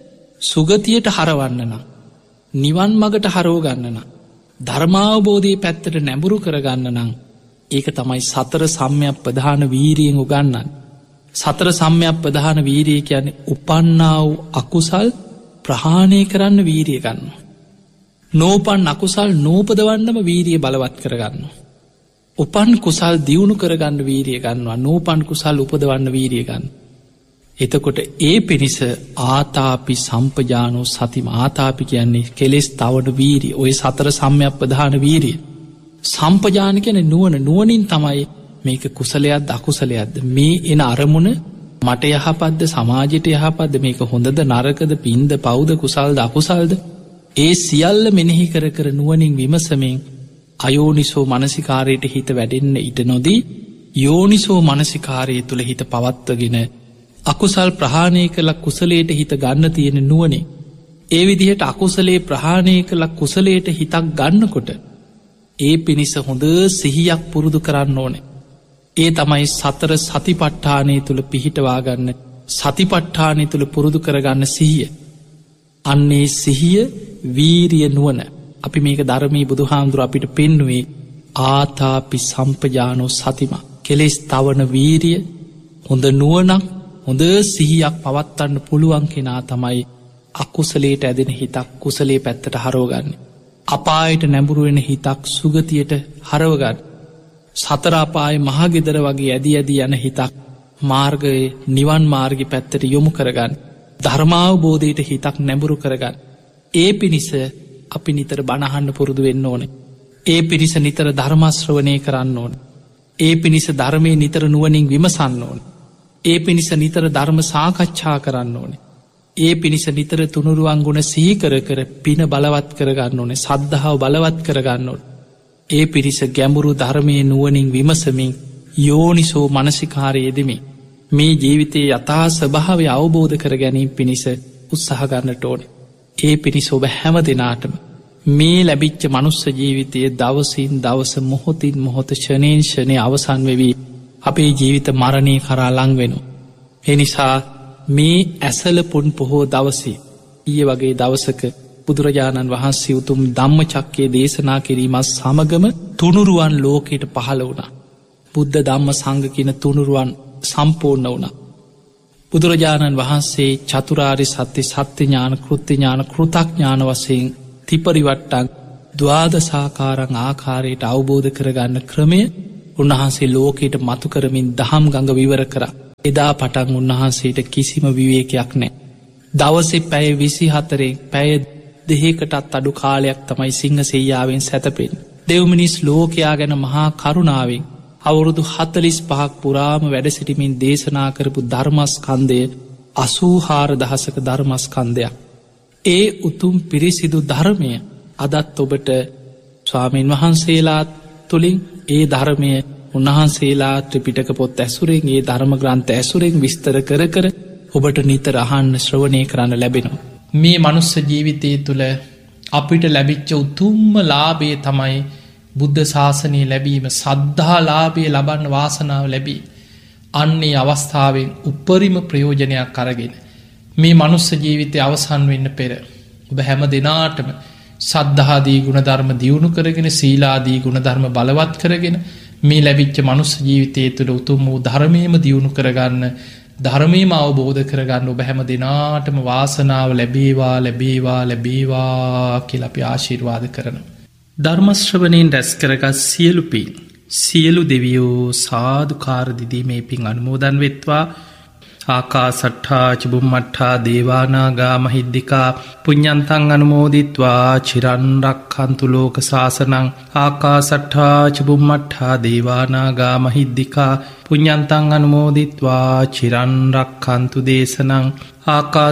සුගතියට හරවන්න නම් නිවන් මගට හරෝගන්න නම් ධර්මාවබෝධයේ පැත්තට නැඹුරු කරගන්න නම් ඒක තමයි සතර සම්‍යක් ප්‍රධාන වීරියෙන් උගන්නන්න. සතර සම්‍යක් ප්‍රධාන වීරිය කියන්නේ උපන්නා වූ අකුසල් ප්‍රහාණය කරන්න වීරිය ගන්න. නෝපන් අකුසල් නෝපදවන්නම වීරිය බලවත් කරගන්න. උපන් කුසල් දියුණු කරගන්න වීරිය ගන්නවා. නෝපන් කුසල් උපදවන්න වීරිය ගන්න. එතකොට ඒ පිණිස ආතාපි සම්පජානෝ සතිම ආතාපි කියන්නේ කෙලෙස් තවන වීරිය. ඔය සතර සම්‍යක් ප්‍රධාන වීරිය. සම්පජාන කියන්නේ නුවණින් තමයි මේක කුසලයක්ද අකුසලයක්ද මේ එන අරමුණ මට යහපත්ද සමාජයට යහපත්ද මේක හොඳද නරකද පින්ද පවුද කුසල්ද අකුසල්ද ඒ සියල්ල මෙනෙහි කර නුවණින් විමසමින් අයෝනිසෝ මනසිකාරයට හිත වැඩෙන්න ඉඩ නොදී යෝනිසෝ මනසිකාරය තුළ හිත පවත්වගෙන අකුසල් ප්‍රහාණය කළ කුසලයට හිත ගන්න තියෙන නුවණින් ඒ විදිහට අකුසලේ ප්‍රහාණය කළ කුසලයට හිතක් ගන්නකොට ඒ පිණිස හොඳ සිහියක් පුරුදු කරන්න ඕනේ. ඒ තමයි සතර සතිපට්ඨානය තුළ පිහිටවාගන්න සතිපට්ඨානය තුළ පුරුදු කරගන්න සිහිය. අන්නේ සිහිය වීරිය නුවණ අපි මේක ධර්මයේ බුදුහාමුදුර අපිට පෙන්නුවේ ආතාපි සම්පජානෝ සතිම කෙලෙස් තවන වීරිය හොඳ නුවණක් හොඳ සිහියක් පවත්වන්න පුළුවන් කෙනා තමයි අකුසලයට ඇදෙන හිතක් කුසලයේ පැත්තට හරවගන්නේ. අපායට නැඹුරු වෙන හිතක් සුගතියට හරවගන්න. සතර අපාය මහගෙදර වගේ ඇදී යන හිතක් මාර්ගයේ නිවන් මාර්ගය පැත්තට යොමු කරගන්න. ධර්මාවබෝධයට හිතක් නැඹුරු කරගන්න. ඒ පිණිස අපි නිතර බණහන්න පුරුදු වෙන්න ඕනේ. ඒ පිණිස නිතර ධර්මශ්‍රවණය කරන්න ඕනේ. ඒ පිණිස ධර්මයේ නිතර නුවණින් විමසන්න ඕනේ. ඒ පිණිස නිතර ධර්ම සාකච්ඡා කරන්න ඕනේ. ඒ පිණිස නිතර තුනුරුවන් ගුණ සිහි කර පින බලවත් කරගන්න ඕනේ. සද්ධාව බලවත් කරගන්න ඕනේ. ඒ පිරිස ගැඹුරු ධර්මයේ නුවණින් විමසමින් යෝනිසෝ මනසිකාරයේ යෙදෙමින් මේ ජීවිතයේ යථා ස්වභාවය අවබෝධ කර ගැනීම පිණිස උත්සාහ ගන්නට ඕනේ. ඒ පිණිස ඔබ හැම දෙනාටම මේ ලැබිච්ච මනුස්ස ජීවිතයේ දවසින් දවස මොහොතින් මොහොත ක්ෂණයෙන් ක්ෂණය අවසන් වෙවි අපේ ජීවිත මරණය කරා ලං වෙනවා. ඒ නිසා මේ ඇසල පුන් පොහෝ දවසේ ඊයේ වගේ දවසක බුදුරජාණන් වහන්සේ උතුම් ධම්මචක්කය දේශනා කිරීමත් සමගම තුනුරුවන් ලෝකයට පහළ වුණා. බුද්ධ ධම්ම සංඝ කියන තුනුරුවන් සම්පූර්ණ වුණා. බුදුරජාණන් වහන්සේ චතුරාර්ය සත්‍ය සත්‍ය ඥාන කෘත්‍ය ඥාන කෘතඥාන වශයෙන් තිපරිවට්ටක් ද්වාදසාකාරං ආකාරයට අවබෝධ කරගන්න ක්‍රමය උන්වහන්සේ ලෝකයට මතු කරමින් දහම් ගඟ විවර කර. එදා පටන් උන්වහන්සේට කිසිම විවේකයක් නෑ. දවසේ පැය 24 පැය 2කටත් අඩු කාලයක් තමයි සිංහ සෙයියාවෙන් සැතපෙන්. දෙව්මිනිස් ලෝකයා ගැන මහා කරුණාවෙන් අවුරුදු 45ක් පුරාම වැඩසිටිමින් දේශනා කරපු ධර්මස්කන්ධය 84000ක ධර්මස්කන්ධයක්. ඒ උතුම් පිරිසිදු ධර්මය අදත් ඔබට ස්වාමීන් වහන්සේලා තුළින් ඒ ධර්මය උන්වහන්සේලා ත්‍රිපිටක පොත් ඇසුරෙන් ඒ ධර්ම ග්‍රන්ථ ඇසුරෙන් විස්තර කර කර ඔබට නිතර අහන්න ශ්‍රවණය කරන්න ලැබෙනවා. මේ මනුස්ස ජීවිතය තුළ අපිට ලැබිච්ච උතුම්ම ලාභය තමයි බුද්ධ ශාසනය ලැබීම සද්ධාලාභය ලබන්න වාසනාව ලැබී. අන්නේ අවස්ථාවෙන් උපරිම ප්‍රයෝජනයක් අරගෙන. මේ මනුස්ස ජීවිතය අවසන් වෙන්න පෙර. ඔබ හැම දෙනාටම සද්ධාදී ගුණධර්ම දියුණු කරගෙන සීලාදී ගුණධර්ම බලවත් කරගෙන මේ ලැබිච්ච මනුස්ස ජීවිතය තුළ උතුම් වූ ධර්මයම දියුණු කරගන්න ධර්මයම අවබෝධ කරගන්න ඔබ හැම දෙනාටම වාසනාව ලැබේවා ලැබේවා ලැබේවා කියලා අපි ආශිර්වාද කරනවා. ධර්මශ්‍රවණයෙන් රැස් කරගත් සියලු පින් සියලු දෙවියෝ සාදුකාර දිදී මේ පින් අනුමෝදන් වෙත්වා. ආකාසට්ඨා චුම්මට්ඨා දේවානාගා මහිද්దికා පුඤ්ඤන්තං අනුමෝදිත්වා චිරන් රක්ඛන්තු ලෝක සාසනං. ආකාසට්ඨා චුම්මට්ඨා දේවානාගා මහිද්దికා පුඤ්ඤන්තං අනුමෝදිත්වා චිරන් රක්ඛන්තු දේශනං.